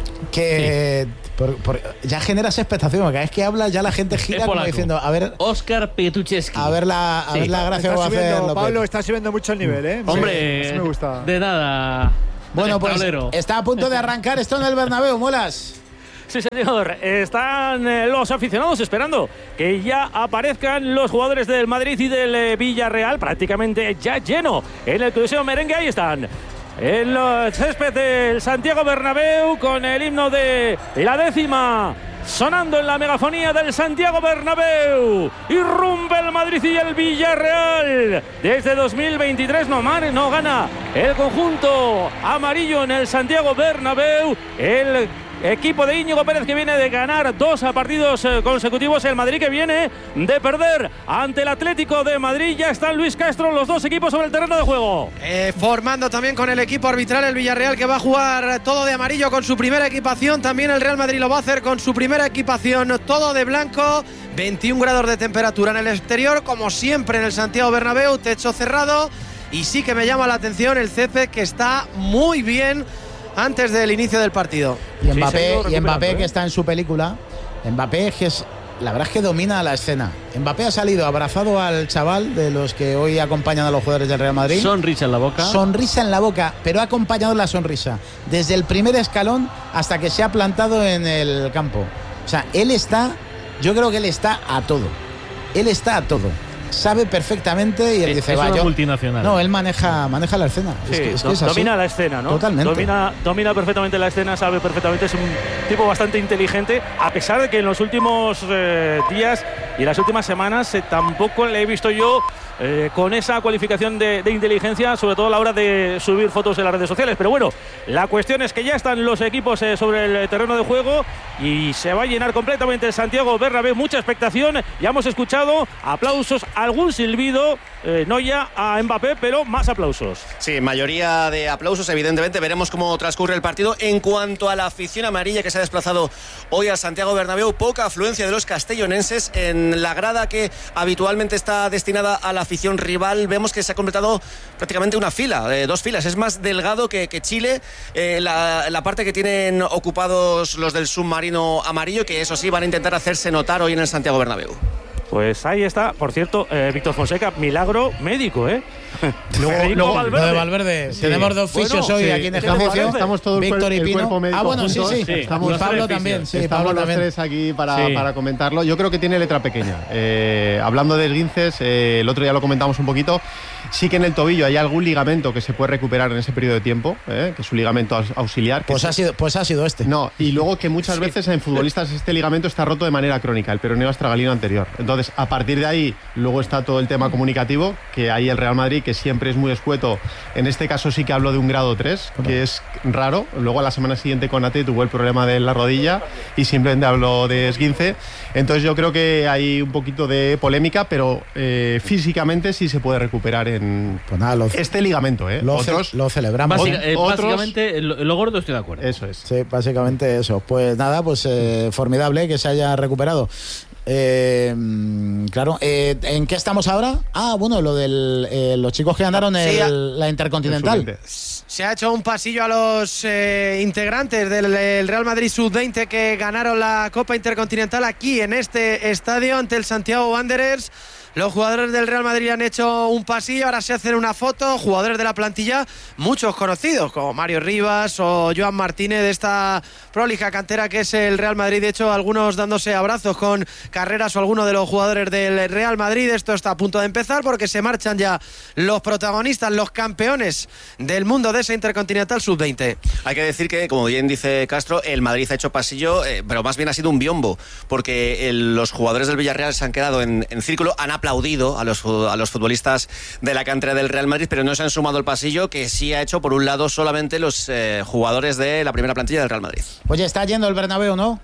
Speaker 1: Que sí. por, por, ya generas expectación, porque cada vez que hablas ya la gente gira como diciendo, a ver,
Speaker 3: Óscar Pietuszewski.
Speaker 1: A ver la, a sí. ver la gracia que va a hacer López.
Speaker 12: Pablo está subiendo mucho el nivel, ¿eh?
Speaker 3: Hombre,
Speaker 12: sí, me gusta.
Speaker 3: De nada.
Speaker 1: Bueno, pues tablero. Está a punto de arrancar esto en el Bernabéu, Muelas.
Speaker 9: Sí, señor. Están eh, los aficionados esperando que ya aparezcan los jugadores del Madrid y del eh, Villarreal, prácticamente ya lleno en el Coliseo Merengue. Ahí están. En el césped del Santiago Bernabéu con el himno de la décima sonando en la megafonía del Santiago Bernabéu. Irrumpe el Madrid y el Villarreal. Desde dos mil veintitrés no, no gana el conjunto amarillo en el Santiago Bernabéu. El equipo de Íñigo Pérez, que viene de ganar dos partidos consecutivos. El Madrid, que viene de perder ante el Atlético de Madrid. Ya están Luis Castro, los dos equipos sobre el terreno de juego.
Speaker 10: Eh, formando también con el equipo arbitral el Villarreal, que va a jugar todo de amarillo con su primera equipación. También el Real Madrid lo va a hacer con su primera equipación, todo de blanco. veintiún grados de temperatura en el exterior, como siempre en el Santiago Bernabéu, techo cerrado. Y sí que me llama la atención el césped, que está muy bien antes del inicio del partido.
Speaker 1: Y Mbappé, sí, y Mbappé ¿eh? que está en su película. Mbappé, que es, la verdad es que domina la escena. Mbappé ha salido abrazado al chaval de los que hoy acompañan a los jugadores del Real Madrid.
Speaker 3: Sonrisa en la boca.
Speaker 1: Sonrisa en la boca, pero ha acompañado la sonrisa desde el primer escalón hasta que se ha plantado en el campo. O sea, él está, yo creo que él está a todo. Él está a todo. Sabe perfectamente y él
Speaker 3: es,
Speaker 1: dice,
Speaker 3: es
Speaker 1: va,
Speaker 3: una
Speaker 1: yo,
Speaker 3: multinacional.
Speaker 1: No, él maneja, maneja la escena.
Speaker 9: Sí,
Speaker 1: es que, es
Speaker 9: do,
Speaker 1: que es así.
Speaker 9: domina la escena, ¿no?
Speaker 1: Totalmente.
Speaker 9: Domina, domina perfectamente la escena, sabe perfectamente, es un tipo bastante inteligente, a pesar de que en los últimos eh, días y en las últimas semanas eh, tampoco le he visto yo eh, con esa cualificación de, de inteligencia, sobre todo a la hora de subir fotos en las redes sociales. Pero bueno, la cuestión es que ya están los equipos eh, sobre el terreno de juego y se va a llenar completamente el Santiago Bernabéu. Mucha expectación, ya hemos escuchado aplausos, algún silbido, eh, no ya a Mbappé, pero más aplausos.
Speaker 11: Sí, mayoría de aplausos, evidentemente. Veremos cómo transcurre el partido. En cuanto a la afición amarilla que se ha desplazado hoy al Santiago Bernabéu, poca afluencia de los castellonenses en la grada que habitualmente está destinada a la afición rival. Vemos que se ha completado prácticamente una fila, eh, dos filas. Es más delgado que, que Chile, eh, la, la parte que tienen ocupados los del submarino amarillo, que eso sí van a intentar hacerse notar hoy en el Santiago Bernabéu.
Speaker 9: Pues ahí está, por cierto, eh, Víctor Fonseca, milagro médico, ¿eh?
Speaker 1: Luego, luego Valverde. Lo de Valverde. Sí. Tenemos dos fisios bueno, hoy sí. aquí en ejercicio.
Speaker 13: Estamos todos
Speaker 1: Víctor y Pino.
Speaker 13: Ah, bueno,
Speaker 1: sí, sí. sí.
Speaker 13: Estamos
Speaker 1: y Pablo también. Sí,
Speaker 13: Estamos
Speaker 1: Pablo
Speaker 13: los
Speaker 1: también.
Speaker 13: tres aquí para, sí. para comentarlo. Yo creo que tiene letra pequeña. Eh, hablando de esguinces, eh, el otro día lo comentamos un poquito. Sí que en el tobillo hay algún ligamento que se puede recuperar en ese periodo de tiempo, eh, que es un ligamento auxiliar.
Speaker 1: Pues,
Speaker 13: se...
Speaker 1: ha sido, pues ha sido este.
Speaker 13: No, y luego que muchas sí. veces en futbolistas este ligamento está roto de manera crónica, el peroneo astragalino anterior. Entonces, a partir de ahí, luego está todo el tema comunicativo, que hay el Real Madrid, que siempre es muy escueto. En este caso sí que hablo de un grado tres, bueno. que es raro. Luego a la semana siguiente con Ate tuvo el problema de la rodilla y simplemente hablo de esguince. Entonces yo creo que hay un poquito de polémica, pero eh, físicamente sí se puede recuperar en
Speaker 1: pues nada, lo,
Speaker 13: este ligamento. ¿eh?
Speaker 1: Lo,
Speaker 13: Otros,
Speaker 1: ce- lo celebramos.
Speaker 3: Básica, eh,
Speaker 13: otros,
Speaker 3: básicamente, lo, lo gordo estoy de acuerdo.
Speaker 13: Eso es.
Speaker 1: Sí, básicamente eso. Pues nada, pues eh, formidable que se haya recuperado. Eh, claro, eh, ¿en qué estamos ahora? Ah, bueno, lo de eh, los chicos que ganaron sí, el, la Intercontinental.
Speaker 10: Se ha hecho un pasillo a los eh, integrantes del Real Madrid sub veinte que ganaron la Copa Intercontinental aquí en este estadio ante el Santiago Wanderers. Los jugadores del Real Madrid han hecho un pasillo, ahora se hacen una foto. Jugadores de la plantilla, muchos conocidos, como Mario Rivas o Joan Martínez, de esta prolija cantera que es el Real Madrid. De hecho, algunos dándose abrazos con Carreras o alguno de los jugadores del Real Madrid. Esto está a punto de empezar porque se marchan ya los protagonistas, los campeones del mundo de esa Intercontinental sub veinte.
Speaker 11: Hay que decir que, como bien dice Castro, el Madrid ha hecho pasillo, eh, pero más bien ha sido un biombo, porque el, los jugadores del Villarreal se han quedado en, en círculo, han aplaudido aplaudido a los, a los futbolistas de la cantera del Real Madrid, pero no se han sumado al pasillo, que sí ha hecho por un lado solamente los eh, jugadores de la primera plantilla del Real Madrid.
Speaker 1: Oye, está yendo el Bernabéu, ¿no?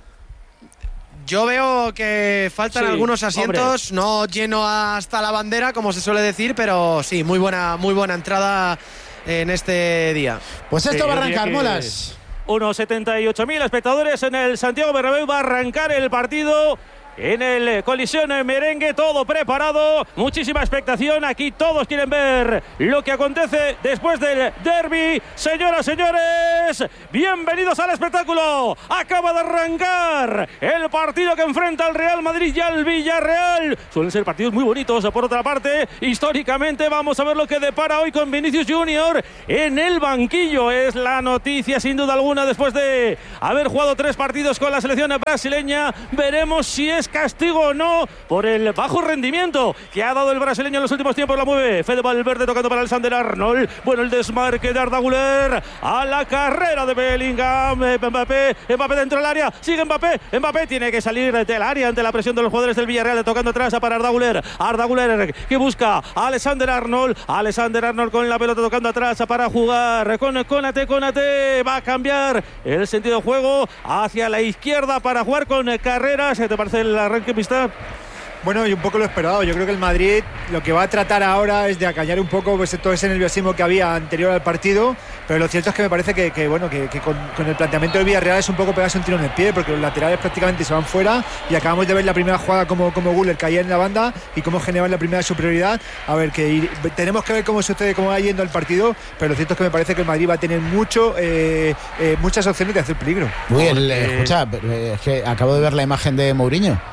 Speaker 10: Yo veo que faltan sí, algunos asientos, hombre. No lleno hasta la bandera, como se suele decir, pero sí, muy buena, muy buena entrada en este día.
Speaker 1: Pues esto
Speaker 9: sí,
Speaker 1: va a arrancar, Molas.
Speaker 9: Unos setenta y ocho mil espectadores en el Santiago Bernabéu. Va a arrancar el partido en el Colisión Merengue, todo preparado, muchísima expectación. Aquí todos quieren ver lo que acontece después del derbi. Señoras, señores, bienvenidos al espectáculo. Acaba de arrancar el partido que enfrenta al Real Madrid y al Villarreal. Suelen ser partidos muy bonitos. Por otra parte, históricamente, vamos a ver lo que depara hoy con Vinicius Junior en el banquillo. Es la noticia sin duda alguna después de haber jugado tres partidos con la selección brasileña. Veremos si es castigo o no por el bajo rendimiento que ha dado el brasileño en los últimos tiempos. La mueve Fede Valverde tocando para Alexander Arnold. Bueno, el desmarque de Arda Güler a la carrera de Bellingham. Mbappé, Mbappé dentro del área. Sigue Mbappé. Mbappé tiene que salir del área ante la presión de los jugadores del Villarreal, tocando atrás para Arda Güler. Arda Güler que busca a Alexander Arnold. Alexander Arnold con la pelota tocando atrás para jugar con Konate. Konate va a cambiar el sentido de juego hacia la izquierda para jugar con Carreras. ¿Te parece el arranque, Pista?
Speaker 12: Bueno, y un poco lo esperado. Yo creo que el Madrid lo que va a tratar ahora es de acallar un poco pues, todo ese nerviosismo que había anterior al partido, pero lo cierto es que me parece que, que, bueno, que, que con, con el planteamiento del Villarreal es un poco pegarse un tiro en el pie, porque los laterales prácticamente se van fuera y acabamos de ver la primera jugada como, como Güler caía en la banda y cómo generaba la primera superioridad. A ver, que ir, tenemos que ver cómo sucede, cómo va yendo el partido, pero lo cierto es que me parece que el Madrid va a tener mucho, eh, eh, muchas opciones de hacer peligro.
Speaker 1: Uy, el, eh, escucha, es que acabo de ver la imagen de Mourinho.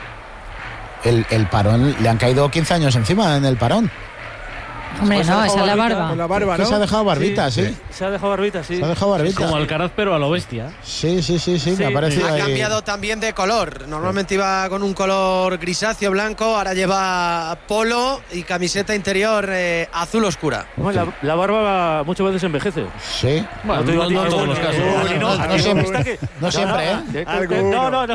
Speaker 1: El, el parón, le han caído quince años encima en el parón.
Speaker 5: Hombre, no, esa es la barba.
Speaker 1: La barba, ¿no? Se ha dejado barbita, sí.
Speaker 9: sí. Se ha dejado barbita, sí.
Speaker 1: Se ha dejado barbita.
Speaker 3: Como Alcaraz, pero a lo bestia.
Speaker 1: Sí, sí, sí, sí, sí. Me ha parecido
Speaker 10: ha
Speaker 1: ahí.
Speaker 10: cambiado también de color. Normalmente iba con un color grisáceo blanco, ahora lleva polo y camiseta interior eh, azul oscura.
Speaker 9: Bueno, la, la barba muchas veces envejece.
Speaker 1: Sí.
Speaker 3: Bueno, no, no, no en todos los casos.
Speaker 1: No, no, no siempre, no siempre, ¿eh?
Speaker 9: No, no, no.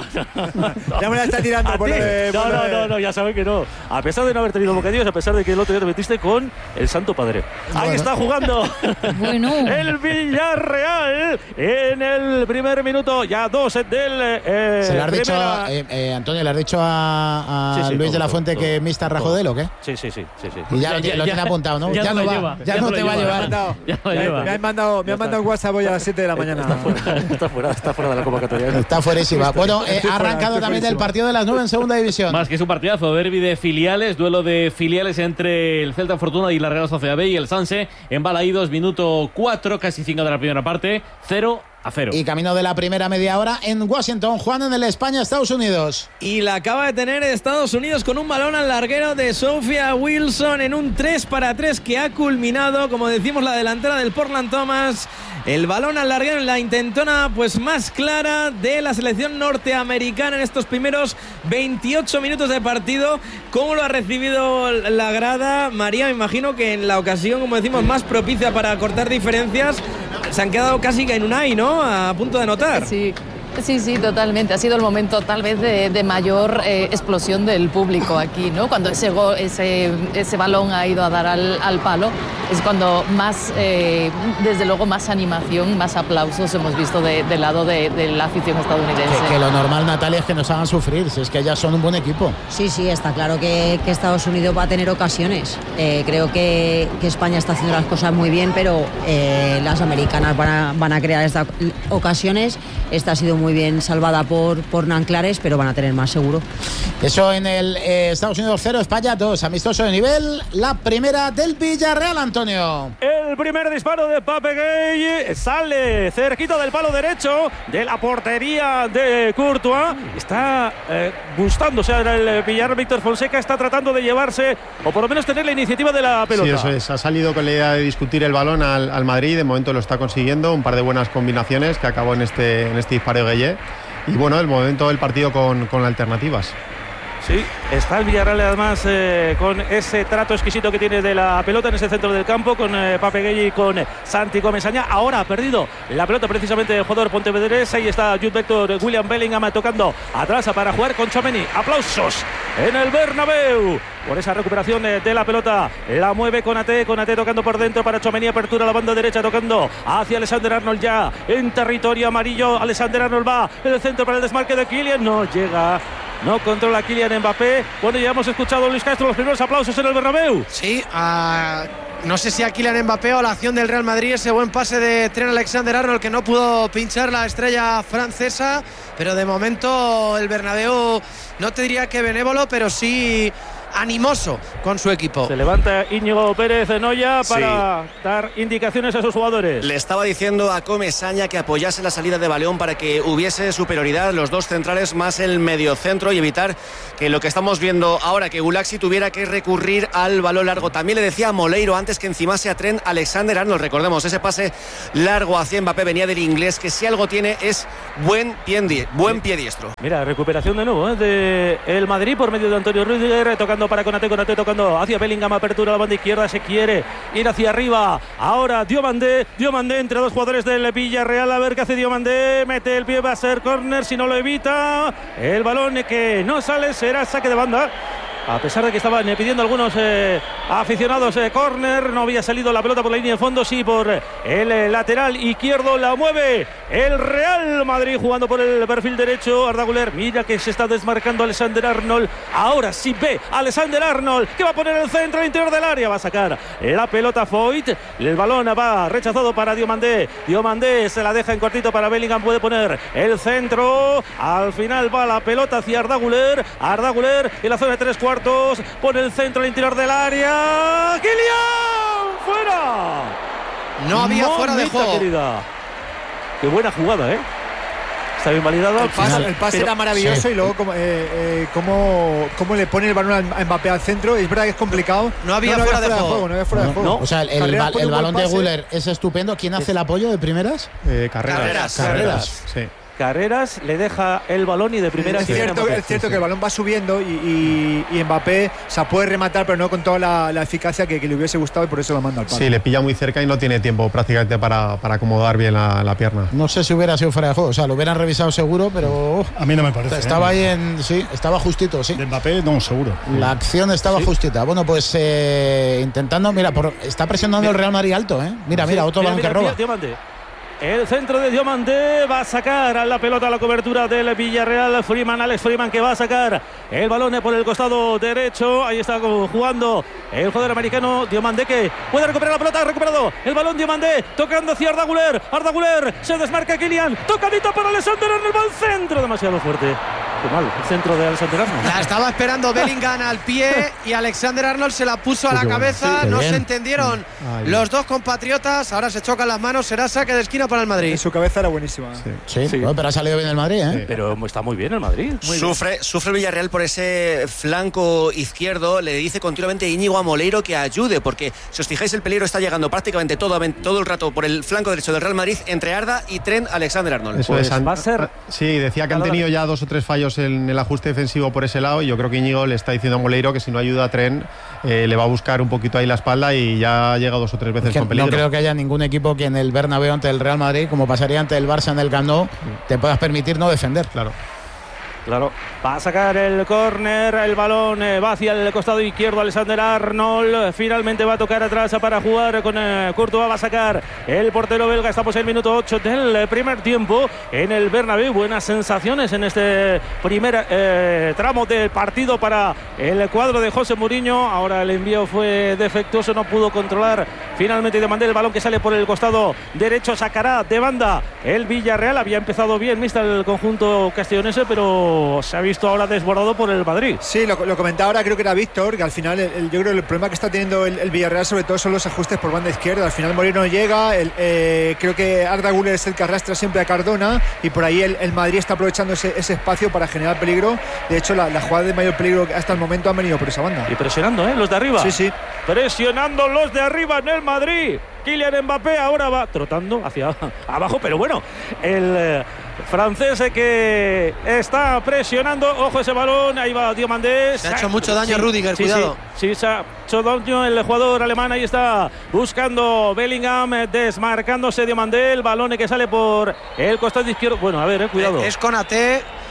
Speaker 12: Ya me la está tirando por
Speaker 9: el, No, no, no, no, ya saben que no. A pesar de no haber tenido bocadillos, a pesar de que el otro día te metiste con el Santo Padre. Ahí bueno. está jugando
Speaker 5: bueno.
Speaker 9: el Villarreal en el primer minuto, ya dos del eh,
Speaker 1: ¿Se le has dicho a, eh, eh, Antonio, le has dicho a, a sí, sí, Luis todo, de la Fuente todo, que Mista rajó de él o qué?
Speaker 9: Sí, sí, sí, sí, sí.
Speaker 1: Y ya, ya, ya lo tiene apuntado, ¿no? Ya, ya no va, lleva, ya, ya no te va a llevar.
Speaker 12: Ya lo lleva. Me han mandado, me han mandado WhatsApp hoy a las siete de la mañana.
Speaker 9: Está fuera, está fuera, está fuera de la convocatoria.
Speaker 1: Está fuerísima. Bueno, eh, ha arrancado también el partido de las nueve en segunda división.
Speaker 3: Más que es un partidazo, derbi de filiales, duelo de filiales entre el Celta Fortuna y la Real Sociedad B y el Sanse en Balaídos, minuto cuatro, casi cinco de la primera parte, cero a cero.
Speaker 1: Y camino de la primera media hora en Washington, Juan, en el España-Estados Unidos.
Speaker 2: Y la acaba de tener Estados Unidos con un balón al larguero de Sophia Wilson en un tres para tres que ha culminado, como decimos, la delantera del Portland Thomas. El balón al larguero en la intentona pues más clara de la selección norteamericana en estos primeros veintiocho minutos de partido. ¿Cómo lo ha recibido la grada? María, me imagino que en la ocasión, como decimos, más propicia para cortar diferencias, se han quedado casi en un ay, ¿no? A punto de anotar.
Speaker 4: Sí. Sí, sí, totalmente. Ha sido el momento tal vez de, de mayor eh, explosión del público aquí, ¿no? Cuando ese, go, ese, ese balón ha ido a dar al, al palo, es cuando más, eh, desde luego, más animación, más aplausos hemos visto de, del lado de, de la afición estadounidense.
Speaker 1: Que, que lo normal, Natalia, es que nos hagan sufrir, si es que ellas son un buen equipo.
Speaker 7: Sí, sí, está claro que, que Estados Unidos va a tener ocasiones. Eh, creo que, que España está haciendo las cosas muy bien, pero eh, las americanas van a, van a crear estas ocasiones. Esta ha sido muy bien salvada por, por Nanclares, pero van a tener más seguro.
Speaker 1: Eso en el eh, Estados Unidos cero, España dos, amistoso de nivel. La primera del Villarreal, Antonio.
Speaker 9: El primer disparo de Pape Gueye sale cerquita del palo derecho de la portería de Courtois. Está eh, gustándose el Villarreal. Víctor Fonseca está tratando de llevarse, o por lo menos tener la iniciativa de la pelota.
Speaker 13: Sí, eso es. Ha salido con la idea de discutir el balón al, al Madrid. De momento lo está consiguiendo. Un par de buenas combinaciones que acabó en este, en este disparo de Gueye. Y bueno, el momento del partido con, con alternativas.
Speaker 9: Sí, está el Villarreal además eh, con ese trato exquisito que tiene de la pelota en ese centro del campo, con eh, Pape Gueye y con eh, Santi Gómez Añá. Ahora ha perdido la pelota precisamente el jugador pontevedrés. Ahí está Jude Vector, William Bellingham tocando atrás para jugar con Tchouaméni. Aplausos en el Bernabéu. Por esa recuperación de la pelota, la mueve Konaté, Konaté tocando por dentro para Tchouaméni, apertura a la banda derecha, tocando hacia Alexander Arnold ya en territorio amarillo. Alexander Arnold va en el centro para el desmarque de Kylian, no llega. No controla Kylian Mbappé. Bueno, ya hemos escuchado, Luis Castro, los primeros aplausos en el Bernabéu.
Speaker 10: Sí, a... no sé si a Kylian Mbappé o la acción del Real Madrid, ese buen pase de Trent Alexander-Arnold que no pudo pinchar la estrella francesa, pero de momento el Bernabéu no te diría que benévolo, pero sí animoso con su equipo.
Speaker 9: Se levanta Íñigo Pérez Noya para sí. dar indicaciones a sus jugadores.
Speaker 11: Le estaba diciendo a Comesaña que apoyase la salida de Baleón para que hubiese superioridad, los dos centrales más el mediocentro, y evitar que lo que estamos viendo ahora, que Gulaxi tuviera que recurrir al balón largo. También le decía a Moleiro antes que encimase a Trent Alexander-Arnold. Recordemos, ese pase largo hacia Mbappé venía del inglés, que si algo tiene es buen pie, buen pie diestro.
Speaker 9: Mira, recuperación de nuevo ¿eh? de el Madrid por medio de Antonio Rüdiger, tocando para Konaté, Konaté tocando hacia Bellingham, apertura a la banda izquierda, se quiere ir hacia arriba, ahora Diomandé, Diomandé entre dos jugadores del Villarreal, a ver qué hace Diomandé, mete el pie, va a ser córner, si no lo evita, el balón que no sale, será saque de banda. A pesar de que estaban pidiendo algunos eh, aficionados eh, córner, no había salido la pelota por la línea de fondo, sí por el eh, lateral izquierdo, la mueve el Real Madrid jugando por el perfil derecho. Arda Güler, mira que se está desmarcando Alexander Arnold, ahora sí ve Alexander Arnold que va a poner el centro al interior del área, va a sacar la pelota Foyt, el balón va rechazado para Diomandé, Diomandé se la deja en cortito para Bellingham, puede poner el centro, al final va la pelota hacia Arda Güler, Arda Güler en la zona de tres cuartos, pone el centro al interior del área. ¡Kylian! ¡Fuera!
Speaker 10: No había Mamita fuera de juego.
Speaker 9: Querida. Qué buena jugada, ¿eh? Está bien validado.
Speaker 12: El pase, el pase pero, era maravilloso, sí. Y luego como, eh, eh, cómo, cómo le pone el balón a Mbappé al centro. Es verdad que es complicado.
Speaker 10: No había, no, no fuera, había fuera de, juego. de juego.
Speaker 12: No había fuera
Speaker 1: no,
Speaker 12: de juego.
Speaker 1: No. O sea, el, el, el, el balón de Güler es estupendo. ¿Quién hace el apoyo de primeras?
Speaker 13: Eh, carreras.
Speaker 10: Carreras.
Speaker 1: Carreras.
Speaker 13: Sí.
Speaker 9: Carreras le deja el balón y de primera
Speaker 12: es cierto, es cierto sí, que el balón va subiendo y, y, y Mbappé o sea, puede rematar, pero no con toda la, la eficacia que, que le hubiese gustado, y por eso lo manda al palo.
Speaker 13: Sí, le pilla muy cerca y no tiene tiempo prácticamente para, para acomodar bien la, la pierna.
Speaker 1: No sé si hubiera sido fuera de juego, o sea, lo hubieran revisado seguro, pero uf,
Speaker 14: a mí no me parece.
Speaker 1: Estaba
Speaker 14: ¿eh?
Speaker 1: ahí en sí, estaba justito, sí.
Speaker 14: De Mbappé no, seguro.
Speaker 1: La acción estaba sí. justita. Bueno, pues eh, intentando, mira, por, está presionando mira. el Real Madrid alto, ¿eh? Mira, mira, sí, otro balón que roba.
Speaker 9: Tío, tío, El centro de Diomandé va a sacar a la pelota a la cobertura del Villarreal. Freeman, Alex Freeman, que va a sacar el balón por el costado derecho. Ahí está jugando el jugador americano Diomandé, que puede recuperar la pelota. Ha recuperado el balón Diomandé, tocando hacia Arda Güler. Arda Güler, se desmarca Kylian. Tocadito para Alexander Arnold, va al centro, demasiado fuerte. Qué mal, el centro de Alexander Arnold.
Speaker 10: La estaba esperando Bellingham al pie y Alexander Arnold se la puso a la cabeza. Sí, no bien. se entendieron Ay, los dos compatriotas. Ahora se chocan las manos, será saque de esquina para el Madrid.
Speaker 12: En su cabeza era buenísima.
Speaker 1: Sí, sí, sí. Bueno, pero ha salido bien el Madrid, ¿eh?
Speaker 9: Sí. Pero está muy bien el Madrid. Muy
Speaker 11: sufre,
Speaker 9: bien.
Speaker 11: sufre el Villarreal por ese flanco izquierdo. Le dice continuamente Íñigo a Moleiro que ayude, porque si os fijáis el peligro está llegando prácticamente todo, todo el rato por el flanco derecho del Real Madrid entre Arda y Trent Alexander Arnold.
Speaker 13: Eso
Speaker 9: pues
Speaker 13: es,
Speaker 9: va a ser.
Speaker 13: Sí, decía que han tenido ya dos o tres fallos en el ajuste defensivo por ese lado, y yo creo que Íñigo le está diciendo a Moleiro que si no ayuda a Trent eh, le va a buscar un poquito ahí la espalda, y ya ha llegado dos o tres veces es que con peligro.
Speaker 1: No creo que haya ningún equipo que en el Bernabéu ante el Real Madrid, como pasaría ante el Barça en el Camp Nou, te puedas permitir no defender.
Speaker 13: Claro.
Speaker 9: Claro, va a sacar el córner, el balón eh, va hacia el costado izquierdo Alexander Arnold, finalmente va a tocar atrás para jugar con eh, Courtois, va a sacar el portero belga. Estamos en el minuto ocho del primer tiempo en el Bernabéu. Buenas sensaciones en este primer eh, tramo del partido para el cuadro de José Mourinho. Ahora el envío fue defectuoso, no pudo controlar finalmente de mandar el balón que sale por el costado derecho, sacará de banda el Villarreal. Había empezado bien mixta el conjunto castellonense, pero se ha visto ahora desbordado por el Madrid.
Speaker 12: Sí, lo, lo comentaba ahora, creo que era Víctor, que al final el, el, yo creo que el problema que está teniendo el, el Villarreal sobre todo son los ajustes por banda izquierda. Al final Moreno no llega, el, eh, creo que Arda Güler es el que arrastra siempre a Cardona, y por ahí el, el Madrid está aprovechando ese, ese espacio para generar peligro. De hecho, la, la jugada de mayor peligro hasta el momento han venido por esa banda.
Speaker 9: Y presionando, ¿eh? Los de arriba.
Speaker 12: Sí, sí.
Speaker 9: Presionando los de arriba en el Madrid. Kylian Mbappé ahora va trotando hacia abajo, pero bueno, el eh, francés que está presionando, ojo ese balón, ahí va Diomandé.
Speaker 10: Se ha hecho mucho daño sí, Rüdiger,
Speaker 9: sí,
Speaker 10: cuidado.
Speaker 9: Sí, sí, se ha hecho daño el jugador alemán, ahí está buscando Bellingham, desmarcándose Diomandé, el balón que sale por el costado izquierdo. Bueno, a ver, eh, cuidado.
Speaker 10: Es Konaté.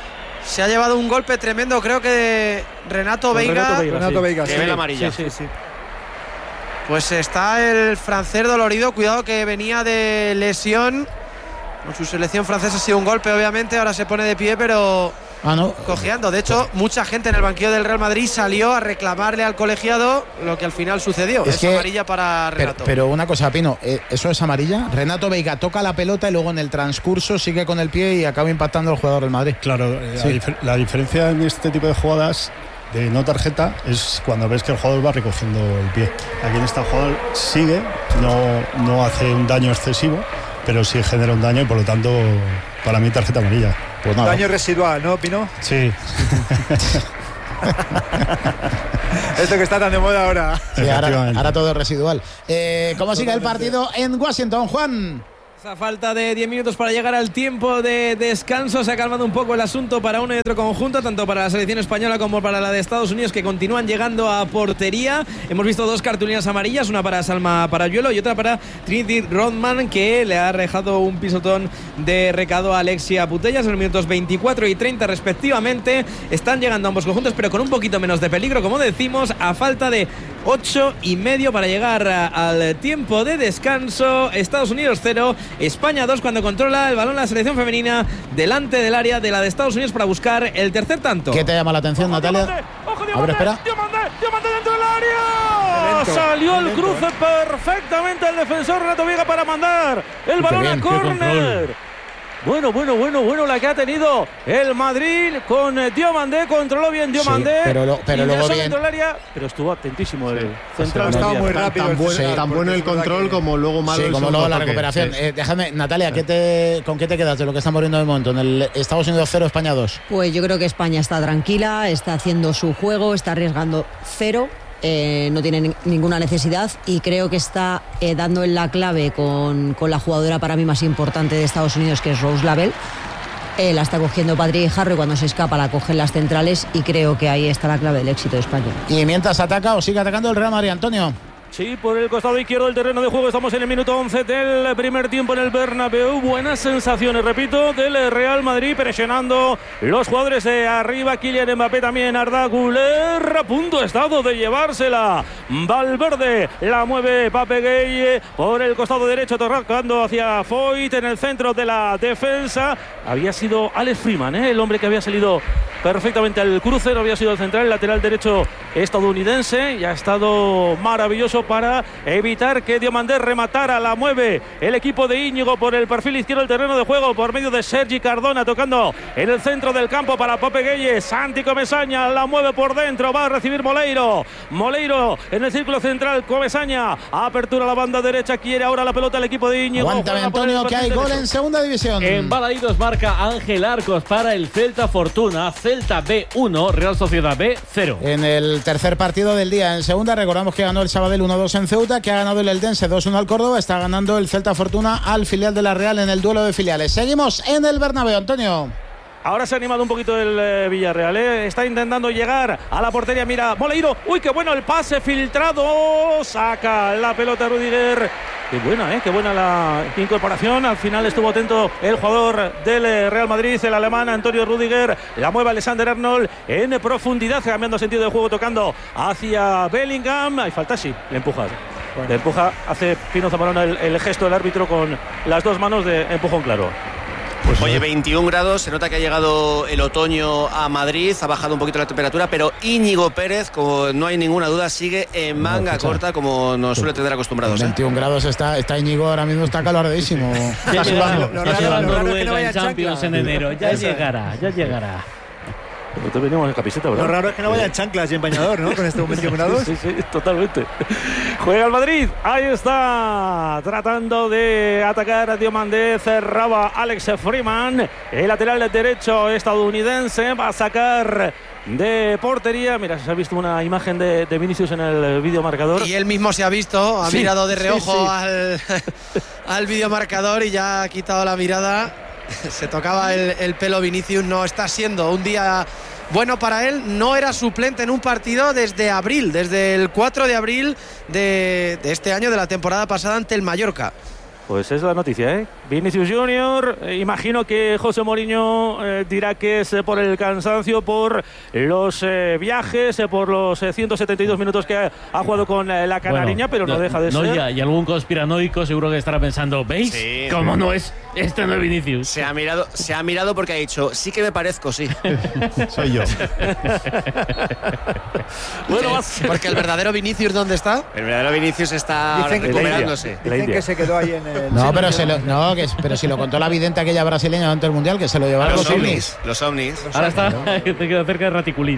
Speaker 10: Se ha llevado un golpe tremendo, creo que de Renato Veiga.
Speaker 12: Renato Veiga, Renato
Speaker 11: sí.
Speaker 12: Veiga
Speaker 11: que
Speaker 12: sí.
Speaker 11: ve la amarilla.
Speaker 12: Sí, sí, sí.
Speaker 10: Pues está el francés dolorido. Cuidado que venía de lesión. Con su selección francesa ha sido un golpe, obviamente. Ahora se pone de pie, pero
Speaker 1: ah, no.
Speaker 10: cojeando. De hecho, mucha gente en el banquillo del Real Madrid salió a reclamarle al colegiado lo que al final sucedió. Es, es que, amarilla para Renato.
Speaker 1: Pero, pero una cosa, Pino, ¿eso es amarilla? Renato Veiga toca la pelota y luego en el transcurso sigue con el pie y acaba impactando al jugador del Madrid.
Speaker 14: Claro, sí. la, dif- la diferencia en este tipo de jugadas de no tarjeta es cuando ves que el jugador va recogiendo el pie. Aquí en esta jugada sigue, no, no hace un daño excesivo, pero sí genera un daño y por lo tanto para mí tarjeta amarilla.
Speaker 12: Pues nada. Daño residual, ¿no, Pino?
Speaker 14: Sí.
Speaker 12: Esto que está tan de moda ahora.
Speaker 1: Sí, ahora, ahora todo es residual. Eh, ¿Cómo sigue el partido en Washington, Juan?
Speaker 2: A falta de diez minutos para llegar al tiempo de descanso, se ha calmado un poco el asunto para uno y otro conjunto, tanto para la selección española como para la de Estados Unidos, que continúan llegando a portería. Hemos visto dos cartulinas amarillas, una para Salma Parayuelo y otra para Trinity Rodman, que le ha dejado un pisotón de recado a Alexia Putellas en los minutos veinticuatro y treinta respectivamente. Están llegando ambos conjuntos, pero con un poquito menos de peligro, como decimos, a falta de ocho y medio para llegar a, al tiempo de descanso. Estados Unidos cero, España dos, cuando controla el balón la selección femenina delante del área de la de Estados Unidos para buscar el tercer tanto.
Speaker 1: ¿Qué te llama la atención,
Speaker 9: ojo,
Speaker 1: Natalia?
Speaker 9: Diomande, ojo, Diomande,
Speaker 1: a ver, espera.
Speaker 9: Diomande, Diomande dentro del área. Salió el cruce perfectamente el defensor Renato Veiga para mandar el
Speaker 1: Qué
Speaker 9: balón
Speaker 1: bien,
Speaker 9: a córner. Bueno, bueno, bueno, bueno la que ha tenido el Madrid con Diomande, controló bien Diomande.
Speaker 1: Sí, pero lo, pero luego bien.
Speaker 9: Dentro del área, pero estuvo atentísimo el
Speaker 12: sí.
Speaker 9: central.
Speaker 12: Estaba muy rápido.
Speaker 13: Tan, tan, buen,
Speaker 12: sí,
Speaker 13: tan bueno el control que, como luego malo
Speaker 1: sí,
Speaker 13: el
Speaker 1: como luego la
Speaker 13: toque.
Speaker 1: recuperación.
Speaker 13: Sí.
Speaker 1: Eh, déjame, Natalia, ¿qué te, ¿con qué te quedas de lo que estamos viendo de momento en el Estados Unidos cero, España dos?
Speaker 7: Pues yo creo que España está tranquila, está haciendo su juego, está arriesgando cero. Eh, no tiene ni- ninguna necesidad y creo que está eh, dando en la clave con, con la jugadora para mí más importante de Estados Unidos, que es Rose Lavelle. Eh, la está cogiendo Patrick Harrow, cuando se escapa la cogen las centrales y creo que ahí está la clave del éxito de España.
Speaker 1: Y mientras ataca o sigue atacando el Real Madrid, Antonio.
Speaker 9: Sí, por el costado izquierdo del terreno de juego. Estamos en el minuto once del primer tiempo en el Bernabéu. Buenas sensaciones, repito, del Real Madrid, presionando los jugadores de arriba. Kylian Mbappé también, Arda Güler, a punto estado de llevársela. Valverde la mueve Pape Gueye por el costado derecho, tocando hacia Foyt en el centro de la defensa. Había sido Alex Freeman, ¿eh? el hombre que había salido perfectamente al cruce. No había sido el central, el lateral derecho estadounidense, y ha estado maravilloso para evitar que Diomandé rematara. La mueve el equipo de Íñigo por el perfil izquierdo del terreno de juego por medio de Sergi Cardona, tocando en el centro del campo para Pape Gueye. Santi Comesaña la mueve por dentro, va a recibir Moleiro. Moleiro en el círculo central, Comesaña apertura la banda derecha, quiere ahora la pelota el equipo de Íñigo.
Speaker 1: Aguántame, Antonio, que hay gol en segunda división.
Speaker 3: En Balaídos marca Ángel Arcos para el Celta Fortuna. Celta B uno, Real Sociedad B cero.
Speaker 1: En el tercer partido del día en segunda, recordamos que ganó el Sabadell uno dos en Ceuta, que ha ganado el Eldense dos uno al Córdoba, está ganando el Celta Fortuna al filial de la Real en el duelo de filiales. Seguimos en el Bernabéu, Antonio.
Speaker 9: Ahora se ha animado un poquito el eh, Villarreal, ¿eh? Está intentando llegar a la portería. Mira, Moleiro. Uy, qué bueno el pase filtrado. Saca la pelota Rudiger. Qué buena, ¿eh? Qué buena la incorporación. Al final estuvo atento el jugador del eh, Real Madrid, el alemán Antonio Rudiger. La mueve Alexander Arnold en profundidad, cambiando sentido de juego, tocando hacia Bellingham. Hay falta, sí, le empuja. Bueno. Le empuja, hace Pino Zamorano el, el gesto del árbitro con las dos manos de empujón claro.
Speaker 11: Pues oye, veintiún grados, se nota que ha llegado el otoño a Madrid, ha bajado un poquito la temperatura, pero Íñigo Pérez, como no hay ninguna duda, sigue en manga no, corta, como nos suele tener acostumbrados.
Speaker 1: veintiún ¿eh? grados está, está Íñigo, ahora mismo está calordísimo.
Speaker 3: Ya llegará Noruega en Champions en enero, ya llegará, ya llegará.
Speaker 9: Nosotros venimos en camiseta, ¿verdad?
Speaker 12: Lo raro es que no vayan chanclas y en bañador, ¿no? Con estos veintiún grados.
Speaker 9: Sí, sí, totalmente. Juega el Madrid. Ahí está. Tratando de atacar a Diomandé. Cerraba Alex Freeman. El lateral derecho estadounidense va a sacar de portería. Mira, se ha visto una imagen de, de Vinicius en el videomarcador.
Speaker 10: Y él mismo se ha visto. Ha sí, mirado de reojo sí, sí. al, al videomarcador y ya ha quitado la mirada. Se tocaba el, el pelo Vinicius. No está siendo un día bueno para él. No era suplente en un partido desde abril, desde el cuatro de abril de, de este año, de la temporada pasada, ante el Mallorca.
Speaker 9: Pues es la noticia, ¿eh? Vinicius Junior, eh, imagino que José Mourinho eh, dirá que es eh, por el cansancio, por los eh, viajes, eh, por los eh, ciento setenta y dos minutos que ha, ha jugado con eh, la canariña, bueno, pero no, no deja de
Speaker 3: no
Speaker 9: ser.
Speaker 3: Ya, y algún conspiranoico seguro que estará pensando, ¿veis? Sí, ¿Cómo sí. no es? Este no es Vinicius.
Speaker 11: Se ha mirado, se ha mirado porque ha dicho, sí que me parezco, sí.
Speaker 14: Soy yo.
Speaker 10: Bueno, porque el verdadero Vinicius, ¿dónde está?
Speaker 11: El verdadero Vinicius está
Speaker 12: dicen
Speaker 11: recuperándose.
Speaker 12: Que, dicen que se quedó ahí en el...
Speaker 1: No, pero, se lo, no que, pero si lo contó la vidente aquella brasileña durante el Mundial, que se lo llevaron
Speaker 11: los,
Speaker 1: los
Speaker 11: ovnis.
Speaker 1: ovnis.
Speaker 11: Los ovnis.
Speaker 3: Ahora está, te queda cerca de Raticulín.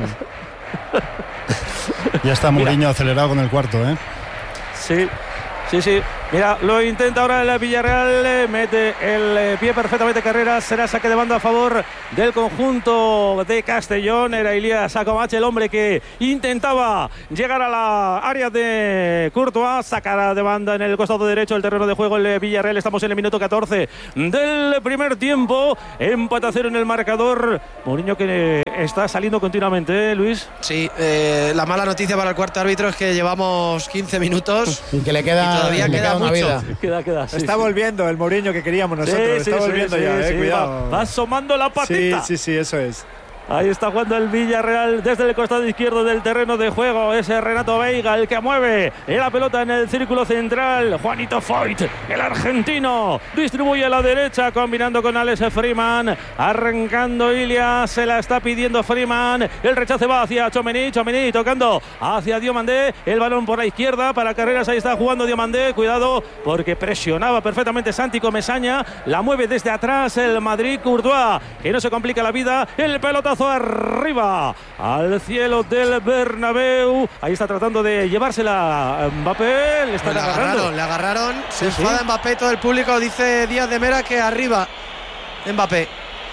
Speaker 14: Ya está Mourinho acelerado con el cuarto, ¿eh?
Speaker 9: Sí, sí, sí. Mira, lo intenta ahora el Villarreal, mete el pie perfectamente Carreras, será saque de banda a favor del conjunto de Castellón. Era Ilías Acomache el hombre que intentaba llegar a la área de Courtois, sacará de banda en el costado derecho del terreno de juego el Villarreal. Estamos en el minuto catorce del primer tiempo, empate a cero en el marcador. Mourinho que está saliendo continuamente, ¿eh, Luis?
Speaker 10: Sí, eh, la mala noticia para el cuarto árbitro es que llevamos quince minutos
Speaker 1: y que le queda,
Speaker 10: y todavía
Speaker 1: le
Speaker 10: queda,
Speaker 1: queda
Speaker 10: mucho.
Speaker 1: Vida.
Speaker 9: Queda, queda, sí,
Speaker 12: está
Speaker 9: sí.
Speaker 12: volviendo el Mourinho que queríamos nosotros,
Speaker 9: sí,
Speaker 12: está
Speaker 9: sí,
Speaker 12: volviendo
Speaker 9: sí,
Speaker 12: ya,
Speaker 9: sí,
Speaker 12: eh,
Speaker 9: sí,
Speaker 12: cuidado.
Speaker 9: Va, va asomando la patita.
Speaker 12: Sí, sí, sí, eso es.
Speaker 9: Ahí está jugando el Villarreal desde el costado izquierdo del terreno de juego. Es Renato Veiga el que mueve la pelota en el círculo central. Juanito Foyt, el argentino, distribuye a la derecha combinando con Alex Freeman. Arrancando Ilias, se la está pidiendo Freeman. El rechace va hacia Tchouaméni. Tchouaméni tocando hacia Diomandé. El balón por la izquierda para Carreras. Ahí está jugando Diomandé. Cuidado porque presionaba perfectamente Santi Comesaña. La mueve desde atrás el Madrid. Courtois, que no se complica la vida. El pelota arriba al cielo del Bernabéu. Ahí está tratando de llevársela Mbappé. Le están
Speaker 10: le
Speaker 9: agarrando.
Speaker 10: agarraron, le agarraron. Se
Speaker 9: sí,
Speaker 10: enfada
Speaker 9: sí.
Speaker 10: Mbappé. Todo el público dice Díaz de Mera que arriba Mbappé.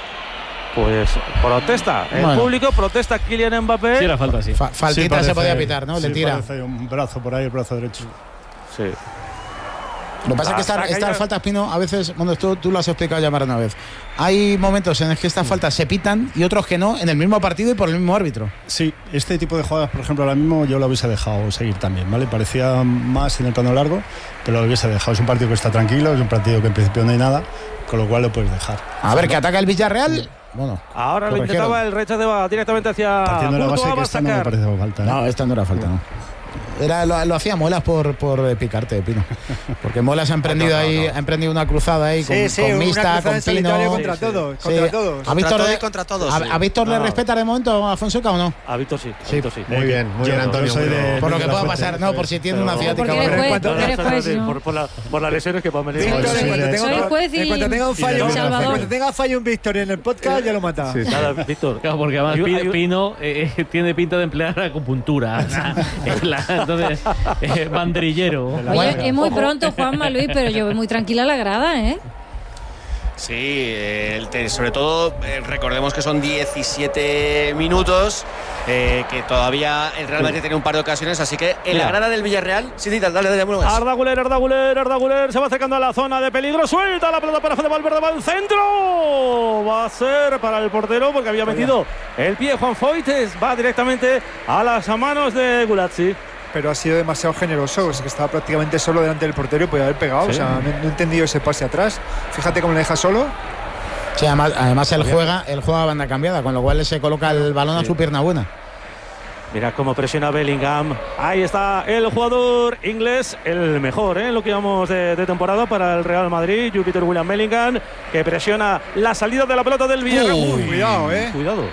Speaker 9: Pues protesta el
Speaker 1: bueno.
Speaker 9: público, protesta Kylian Mbappé.
Speaker 3: Sí, era falta, sí.
Speaker 1: Fa faltita
Speaker 14: sí, parece,
Speaker 1: se podía pitar, ¿no?
Speaker 14: Sí,
Speaker 1: Le tira.
Speaker 14: Parece un brazo por ahí, el brazo derecho.
Speaker 9: Sí.
Speaker 1: Lo que pasa es que estas, estas faltas, Pino, a veces, bueno, esto tú lo has explicado ya más de una vez. Hay momentos en los que estas faltas se pitan y otros que no, en el mismo partido y por el mismo árbitro.
Speaker 14: Sí, este tipo de jugadas, por ejemplo, ahora mismo yo lo hubiese dejado seguir también, ¿vale? Parecía más en el plano largo, pero lo hubiese dejado. Es un partido que está tranquilo, es un partido que en principio no hay nada, con lo cual lo puedes dejar.
Speaker 1: A ver, que ataca el Villarreal. Bueno,
Speaker 9: ahora lo intentaba, el rechace va directamente hacia
Speaker 14: partiendo de la base
Speaker 9: Courtois,
Speaker 14: que
Speaker 9: va a
Speaker 14: esta no me
Speaker 9: sacar.
Speaker 14: parece falta, ¿eh?
Speaker 1: no, esta no era falta, no. Era, lo, lo hacía Muelas por, por eh, picarte, Pino. Porque Muelas ha emprendido ahí, ha emprendido una cruzada ahí con,
Speaker 12: sí, sí,
Speaker 1: con Mista, con Pino.
Speaker 12: Contra
Speaker 1: sí,
Speaker 12: todos,
Speaker 1: sí.
Speaker 12: contra
Speaker 1: Sí.
Speaker 12: todos.
Speaker 1: ¿A Víctor,
Speaker 10: Contra
Speaker 1: le,
Speaker 10: contra todos,
Speaker 1: a,
Speaker 10: sí.
Speaker 1: a Víctor
Speaker 9: no.
Speaker 1: le respeta de momento a Fonseca o no?
Speaker 9: A Víctor sí, a
Speaker 1: Sí.
Speaker 9: Víctor sí.
Speaker 13: Muy bien, muy
Speaker 14: Yo
Speaker 13: bien, Antonio.
Speaker 14: soy de-
Speaker 1: Por lo que
Speaker 14: la
Speaker 1: pueda
Speaker 14: fuente,
Speaker 1: pasar, no, por si tiene
Speaker 9: pero-
Speaker 1: una ciática.
Speaker 5: Porque eres
Speaker 1: bueno.
Speaker 5: juez,
Speaker 9: No, no,
Speaker 5: eres
Speaker 9: no,
Speaker 5: juez,
Speaker 9: sí,
Speaker 5: ¿no?
Speaker 9: por, por, la, por las lesiones que van a venir.
Speaker 12: Víctor,
Speaker 14: Sí,
Speaker 12: en cuanto
Speaker 14: sí,
Speaker 12: tenga
Speaker 5: soy
Speaker 12: un-
Speaker 5: juez y-
Speaker 12: en cuanto tenga un
Speaker 5: y
Speaker 12: fallo,
Speaker 5: de Salvador.
Speaker 12: en cuanto tenga fallo un Victoria en el podcast, ya lo mata.
Speaker 13: Sí, sí.
Speaker 9: Nada, Víctor.
Speaker 3: Claro, porque además
Speaker 9: Hay-
Speaker 3: Pi-
Speaker 9: hay-
Speaker 3: Pino eh, tiene pinta de emplear acupuntura. O sea, es la- entonces, eh, banderillero.
Speaker 5: Oye, es muy pronto, Juanma, Luis, pero yo veo muy tranquila la grada, ¿eh?
Speaker 11: Sí, eh, el te- sobre todo eh, recordemos que son diecisiete minutos, eh, que todavía el Real Madrid tiene un par de ocasiones, así que en la
Speaker 9: Mira.
Speaker 11: grada del Villarreal, sí, sí, dale, dale, dale, dale,
Speaker 9: Arda Güler, Arda Güler, Arda Güler se va acercando a la zona de peligro, suelta la pelota para Fede Valverde, va al centro, va a ser para el portero porque había metido el pie Juan Foytes, va directamente a las manos de Gulazzi.
Speaker 12: Pero ha sido demasiado generoso, es que estaba prácticamente solo delante del portero y podía haber pegado.
Speaker 9: Sí.
Speaker 12: O sea, no, no he entendido ese pase atrás. Fíjate cómo le deja solo.
Speaker 1: Sí, además, además él juega, él juega a banda cambiada, con lo cual se coloca el balón a su pierna buena.
Speaker 9: Mira cómo presiona Bellingham. Ahí está el jugador inglés, el mejor, ¿eh? Lo que llevamos de, de temporada para el Real Madrid, Jupiter William Bellingham, que presiona la salida de la pelota del Villarreal.
Speaker 12: Uy, cuidado, eh.
Speaker 9: Cuidado.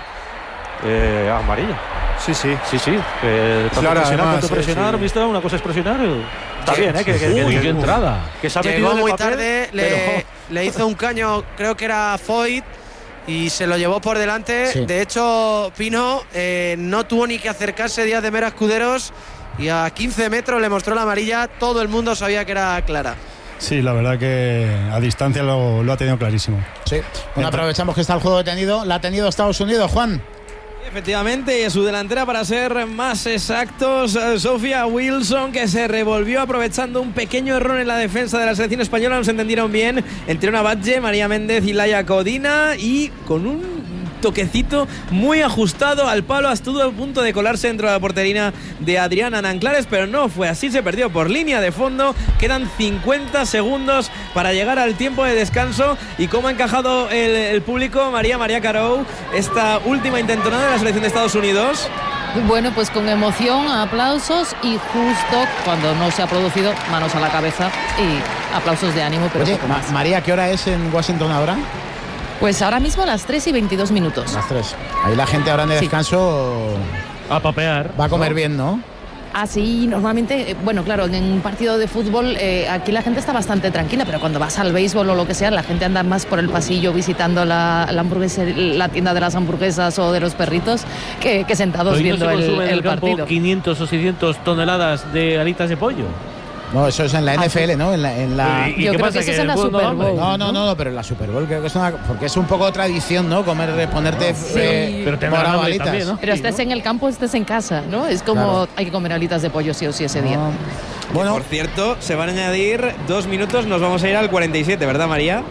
Speaker 9: Eh, amarilla.
Speaker 12: Sí, sí.
Speaker 9: Sí, sí. Que tanto
Speaker 12: Claro,
Speaker 9: presionar,
Speaker 12: además,
Speaker 9: tanto
Speaker 12: sí,
Speaker 9: presionar,
Speaker 12: sí.
Speaker 9: ¿viste? Una cosa es presionar. Está bien, ¿eh? Que, que, que,
Speaker 3: Uy,
Speaker 9: que-
Speaker 3: qué entrada.
Speaker 9: que se ha metido
Speaker 10: Llegó
Speaker 9: en el
Speaker 10: muy
Speaker 9: papel,
Speaker 10: tarde, le,
Speaker 9: pero-
Speaker 10: le hizo un caño, creo que era Foyt, y se lo llevó por delante.
Speaker 1: Sí.
Speaker 10: De hecho, Pino eh, no tuvo ni que acercarse Díaz de Mera a Escuderos y a quince metros le mostró la amarilla. Todo el mundo sabía que era clara.
Speaker 14: Sí, la verdad que a distancia lo, lo ha tenido clarísimo.
Speaker 1: Sí. Bueno, aprovechamos que está el juego detenido. La ha tenido Estados Unidos, Juan.
Speaker 2: Efectivamente, y su delantera, para ser más exactos, eh, Sofía Wilson, que se revolvió aprovechando un pequeño error en la defensa de la selección española. No se entendieron bien entre una Batlle, María Méndez y Laia Codina, y con un toquecito muy ajustado al palo, estuvo a punto de colarse dentro de la portería de Adriana Nanclares, pero no fue así, se perdió por línea de fondo. Quedan cincuenta segundos para llegar al tiempo de descanso. Y cómo ha encajado el, el público, María María Carou, esta última intentonada de la selección de Estados Unidos.
Speaker 4: Bueno, pues con emoción, aplausos y justo cuando no se ha producido, manos a la cabeza y aplausos de ánimo, pero
Speaker 1: Oye,
Speaker 4: poco más.
Speaker 1: María, ¿qué hora es en Washington ahora?
Speaker 4: Pues ahora mismo a las tres y veintidós minutos.
Speaker 1: Las tres. Ahí la gente ahora en el descanso
Speaker 3: sí. a papear.
Speaker 1: Va a comer ¿no? bien, ¿no?
Speaker 4: Así, normalmente, bueno, claro, en un partido de fútbol eh, aquí la gente está bastante tranquila, pero cuando vas al béisbol o lo que sea, la gente anda más por el pasillo visitando la, la, hamburguesa, la tienda de las hamburguesas o de los perritos que, que sentados
Speaker 3: Hoy
Speaker 4: viendo
Speaker 3: no se
Speaker 4: el,
Speaker 3: consume en
Speaker 4: el
Speaker 3: el campo
Speaker 4: partido.
Speaker 3: quinientos o seiscientos toneladas de alitas de pollo.
Speaker 1: No, eso es en la N F L, ¿no? En la, en la...
Speaker 4: Yo creo que eso es en la Super Bowl.
Speaker 1: No, no, no, no, pero en la Super Bowl creo que es una... Porque es un poco tradición, ¿no? Comer, ponerte
Speaker 4: sí.
Speaker 1: eh,
Speaker 3: pero te
Speaker 1: morado alitas. También, ¿no?
Speaker 4: Pero estés en el campo, estés en casa, ¿no? Es como claro. hay que comer alitas de pollo sí o sí ese día. No.
Speaker 2: Bueno, por cierto, se van a añadir dos minutos, nos vamos a ir al cuarenta y siete, ¿verdad, María?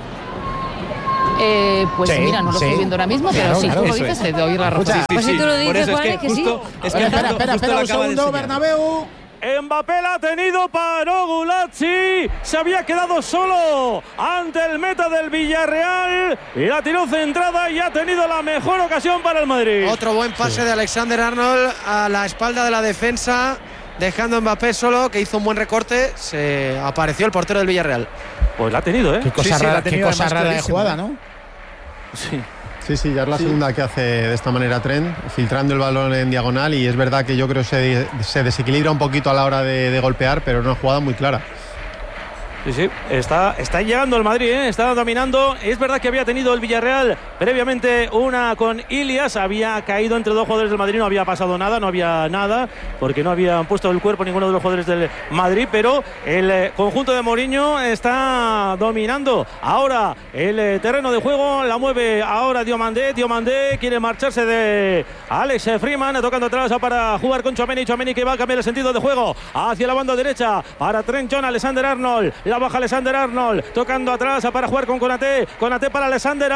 Speaker 4: Eh, pues
Speaker 1: sí,
Speaker 4: mira, no lo
Speaker 1: sí.
Speaker 4: estoy viendo ahora mismo,
Speaker 1: claro,
Speaker 4: pero si
Speaker 1: claro,
Speaker 4: tú lo dices, te doy la razón.
Speaker 1: Sí, sí,
Speaker 5: pues si tú lo dices, Juan, es que, es que
Speaker 4: sí.
Speaker 5: justo,
Speaker 2: Es que
Speaker 1: espera, espera, espera, un segundo, Bernabéu.
Speaker 9: Mbappé la ha tenido, paró Gulazzi, se había quedado solo ante el meta del Villarreal y la tiró centrada y ha tenido la mejor ocasión para el Madrid.
Speaker 10: Otro buen pase sí. de Alexander Arnold a la espalda de la defensa, dejando a Mbappé solo, que hizo un buen recorte. Se apareció el portero del Villarreal.
Speaker 9: Pues la ha tenido, ¿eh?
Speaker 1: Qué cosa sí, rara, sí, qué cosa rara de jugada, ¿no?
Speaker 9: Sí.
Speaker 13: Sí, sí, ya es la sí. segunda que hace de esta manera Trent, filtrando el balón en diagonal, y es verdad que yo creo que se, se desequilibra un poquito a la hora de, de golpear, pero una jugada muy clara.
Speaker 9: Sí, sí, está, está llegando el Madrid, ¿eh? Está dominando. Es verdad que había tenido el Villarreal previamente una con Ilias, había caído entre dos jugadores del Madrid, no había pasado nada, no había nada, porque no habían puesto el cuerpo ninguno de los jugadores del Madrid, pero el conjunto de Mourinho está dominando. Ahora el terreno de juego la mueve ahora Diomandé, Diomandé quiere marcharse de Alex Freeman, tocando atrás para jugar con Tchouaméni, Tchouaméni que va a cambiar el sentido de juego hacia la banda derecha para Trent John, Alexander Arnold, la baja Alexander Arnold, tocando atrás para jugar con Konaté, Konaté para Alexander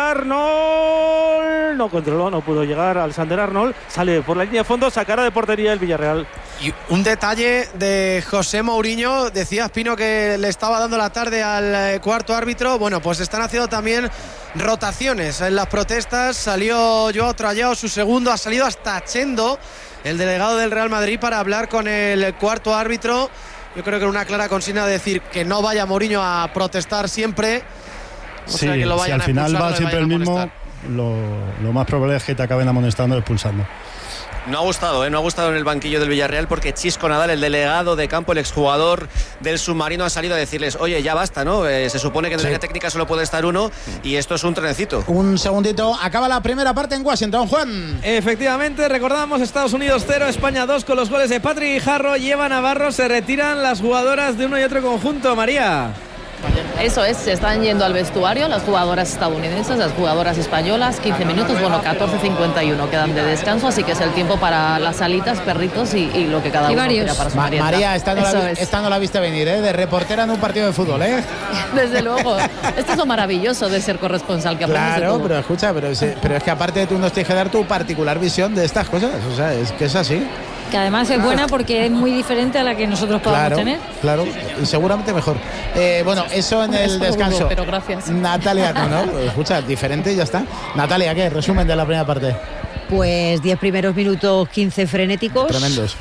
Speaker 9: Arnold, no controló, no pudo llegar Alexander Arnold, sale por la línea de fondo, sacará de portería el Villarreal.
Speaker 10: Y un detalle de José Mourinho, decía Espino que le estaba dando la tarde al cuarto árbitro, bueno, pues están haciendo también rotaciones en las protestas, salió Joao Trallao, su segundo, ha salido hasta Chendo, el delegado del Real Madrid, para hablar con el cuarto árbitro. Yo creo que una clara consigna de decir que no vaya Mourinho a protestar siempre.
Speaker 14: O sí, sea, que lo vayan si al final va siempre el mismo, lo, lo más probable es que te acaben amonestando o expulsando.
Speaker 11: No ha gustado, ¿eh? No ha gustado en el banquillo del Villarreal, porque Chisco Nadal, el delegado de campo, el exjugador del Submarino, ha salido a decirles, oye, ya basta, ¿no? Eh, se supone que en sí. la técnica solo puede estar uno y esto es un trencito.
Speaker 1: Un segundito, acaba la primera parte en Washington, Juan.
Speaker 2: Efectivamente, recordamos Estados Unidos cero, España dos, con los goles de Patrick Guijarro y Eva Navarro. Se retiran las jugadoras de uno y otro conjunto, María.
Speaker 4: Eso es, se están yendo al vestuario las jugadoras estadounidenses, las jugadoras españolas, quince minutos, bueno, catorce cincuenta y uno quedan de descanso, así que es el tiempo para las alitas, perritos y, y lo que cada uno quiera para su
Speaker 1: Ma
Speaker 4: merienda.
Speaker 1: María, esta no, la, esta no la viste venir, ¿eh? De reportera en un partido de fútbol, ¿eh?
Speaker 4: Desde luego, esto es lo maravilloso de ser corresponsal, que aprendes
Speaker 1: Claro,
Speaker 4: de todo.
Speaker 1: pero escucha, pero, pero es que aparte tú nos tienes que dar tu particular visión de estas cosas, o sea, es que es así.
Speaker 5: Que además es buena porque es muy diferente a la que nosotros podamos
Speaker 1: claro,
Speaker 5: tener.
Speaker 1: Claro, y seguramente mejor. Eh, bueno, eso en el
Speaker 4: eso
Speaker 1: descanso.
Speaker 4: Dudo, pero gracias.
Speaker 1: Natalia, no, no, escucha, diferente y ya está. Natalia, ¿qué? Resumen de la primera parte.
Speaker 7: Pues diez primeros minutos, quince frenéticos.
Speaker 1: Tremendos.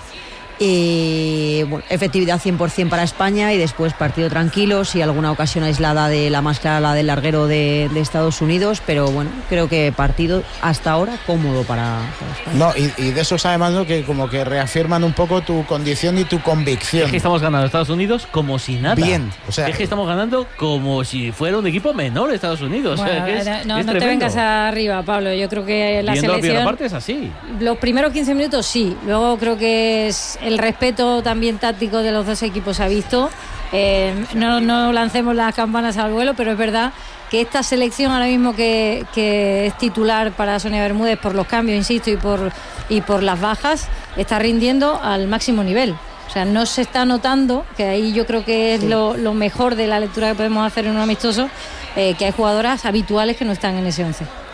Speaker 7: Y bueno, efectividad cien por ciento para España, y después partido tranquilo, y alguna ocasión aislada de la más clara, la del larguero de, de Estados Unidos, pero bueno, creo que partido hasta ahora cómodo para, para España.
Speaker 1: No, y, y de esos además, ¿no? Que como que reafirman un poco tu condición y tu convicción.
Speaker 3: Es que estamos ganando a Estados Unidos como si nada.
Speaker 1: Bien, o sea,
Speaker 3: es que estamos ganando como si fuera un equipo menor de Estados Unidos.
Speaker 5: Bueno,
Speaker 3: o sea, que es,
Speaker 5: no,
Speaker 3: es
Speaker 5: no te vengas arriba, Pablo. Yo creo que la
Speaker 3: Viendo
Speaker 5: selección,
Speaker 3: la parte es así.
Speaker 5: Los primeros quince minutos sí, luego creo que es el respeto también táctico de los dos equipos se ha visto. Eh, no, no lancemos las campanas al vuelo, pero es verdad que esta selección ahora mismo que, que es titular para Sonia Bermúdez por los cambios, insisto, y por, y por las bajas, está rindiendo al máximo nivel. O sea, no se está notando, que ahí yo creo que es lo, lo mejor de la lectura que podemos hacer en un amistoso, eh, que hay jugadoras habituales que no están en ese once.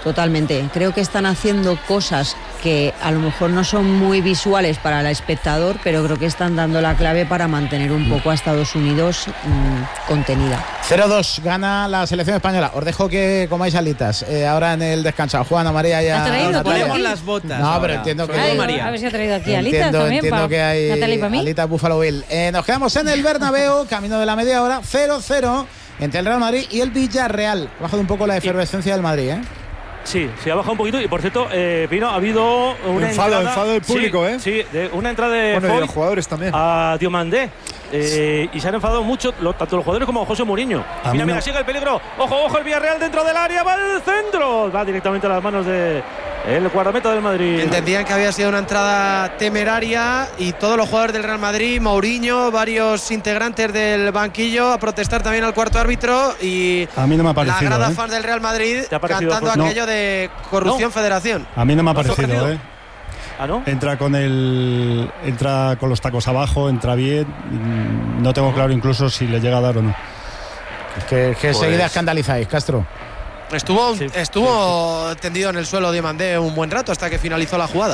Speaker 7: totalmente. Creo que están haciendo cosas que a lo mejor no son muy visuales para el espectador, pero creo que están dando la clave para mantener un poco a Estados Unidos mmm, contenida.
Speaker 1: cero dos gana la selección española. Os dejo que comáis alitas eh, ahora en el descanso. Juana, María y a
Speaker 2: ponemos las botas.
Speaker 1: No,
Speaker 2: ahora.
Speaker 1: pero entiendo que
Speaker 5: Ay, a ver si ha traído aquí alitas
Speaker 1: entiendo,
Speaker 5: también
Speaker 1: entiendo
Speaker 5: para
Speaker 1: que hay
Speaker 5: Natalia y para mí.
Speaker 1: alitas Buffalo Bill. Eh, nos quedamos en el Bernabéu, camino de la media hora, cero cero entre el Real Madrid y el Villarreal. Ha bajado un poco la efervescencia del Madrid, ¿eh?
Speaker 9: Sí, se ha bajado un poquito y por cierto, eh, Pino, ha habido una
Speaker 12: enfado,
Speaker 9: entrada,
Speaker 12: enfado del público,
Speaker 9: sí,
Speaker 12: ¿eh?
Speaker 9: Sí, de una entrada de,
Speaker 12: bueno, y de los jugadores también.
Speaker 9: A Diomandé. Eh, y se han enfadado mucho lo, tanto los jugadores como José Mourinho.
Speaker 14: A
Speaker 9: mira,
Speaker 14: mí
Speaker 9: mira,
Speaker 14: no.
Speaker 9: sigue el peligro. Ojo, ojo, el Villarreal dentro del área, va al centro. Va directamente a las manos de el guardameta del Madrid.
Speaker 10: Entendían que había sido una entrada temeraria y todos los jugadores del Real Madrid, Mourinho, varios integrantes del banquillo a protestar también al cuarto árbitro y
Speaker 14: a mí no me ha parecido,
Speaker 10: la grada
Speaker 14: ¿eh?
Speaker 10: fan del Real Madrid
Speaker 9: parecido,
Speaker 10: cantando
Speaker 14: no.
Speaker 10: aquello de corrupción
Speaker 9: no.
Speaker 10: federación.
Speaker 14: A mí no me ha
Speaker 9: ¿No te ha
Speaker 14: parecido,
Speaker 9: parecido?
Speaker 14: ¿eh?
Speaker 9: ¿Ah, no?
Speaker 14: Entra con el entra con los tacos abajo, entra bien. No tengo claro incluso si le llega a dar o no.
Speaker 1: Que, que
Speaker 11: Pues-
Speaker 1: enseguida escandalizáis, Castro.
Speaker 10: Estuvo,
Speaker 9: Sí,
Speaker 10: estuvo tendido en el suelo Diomandé un buen rato hasta que finalizó la jugada.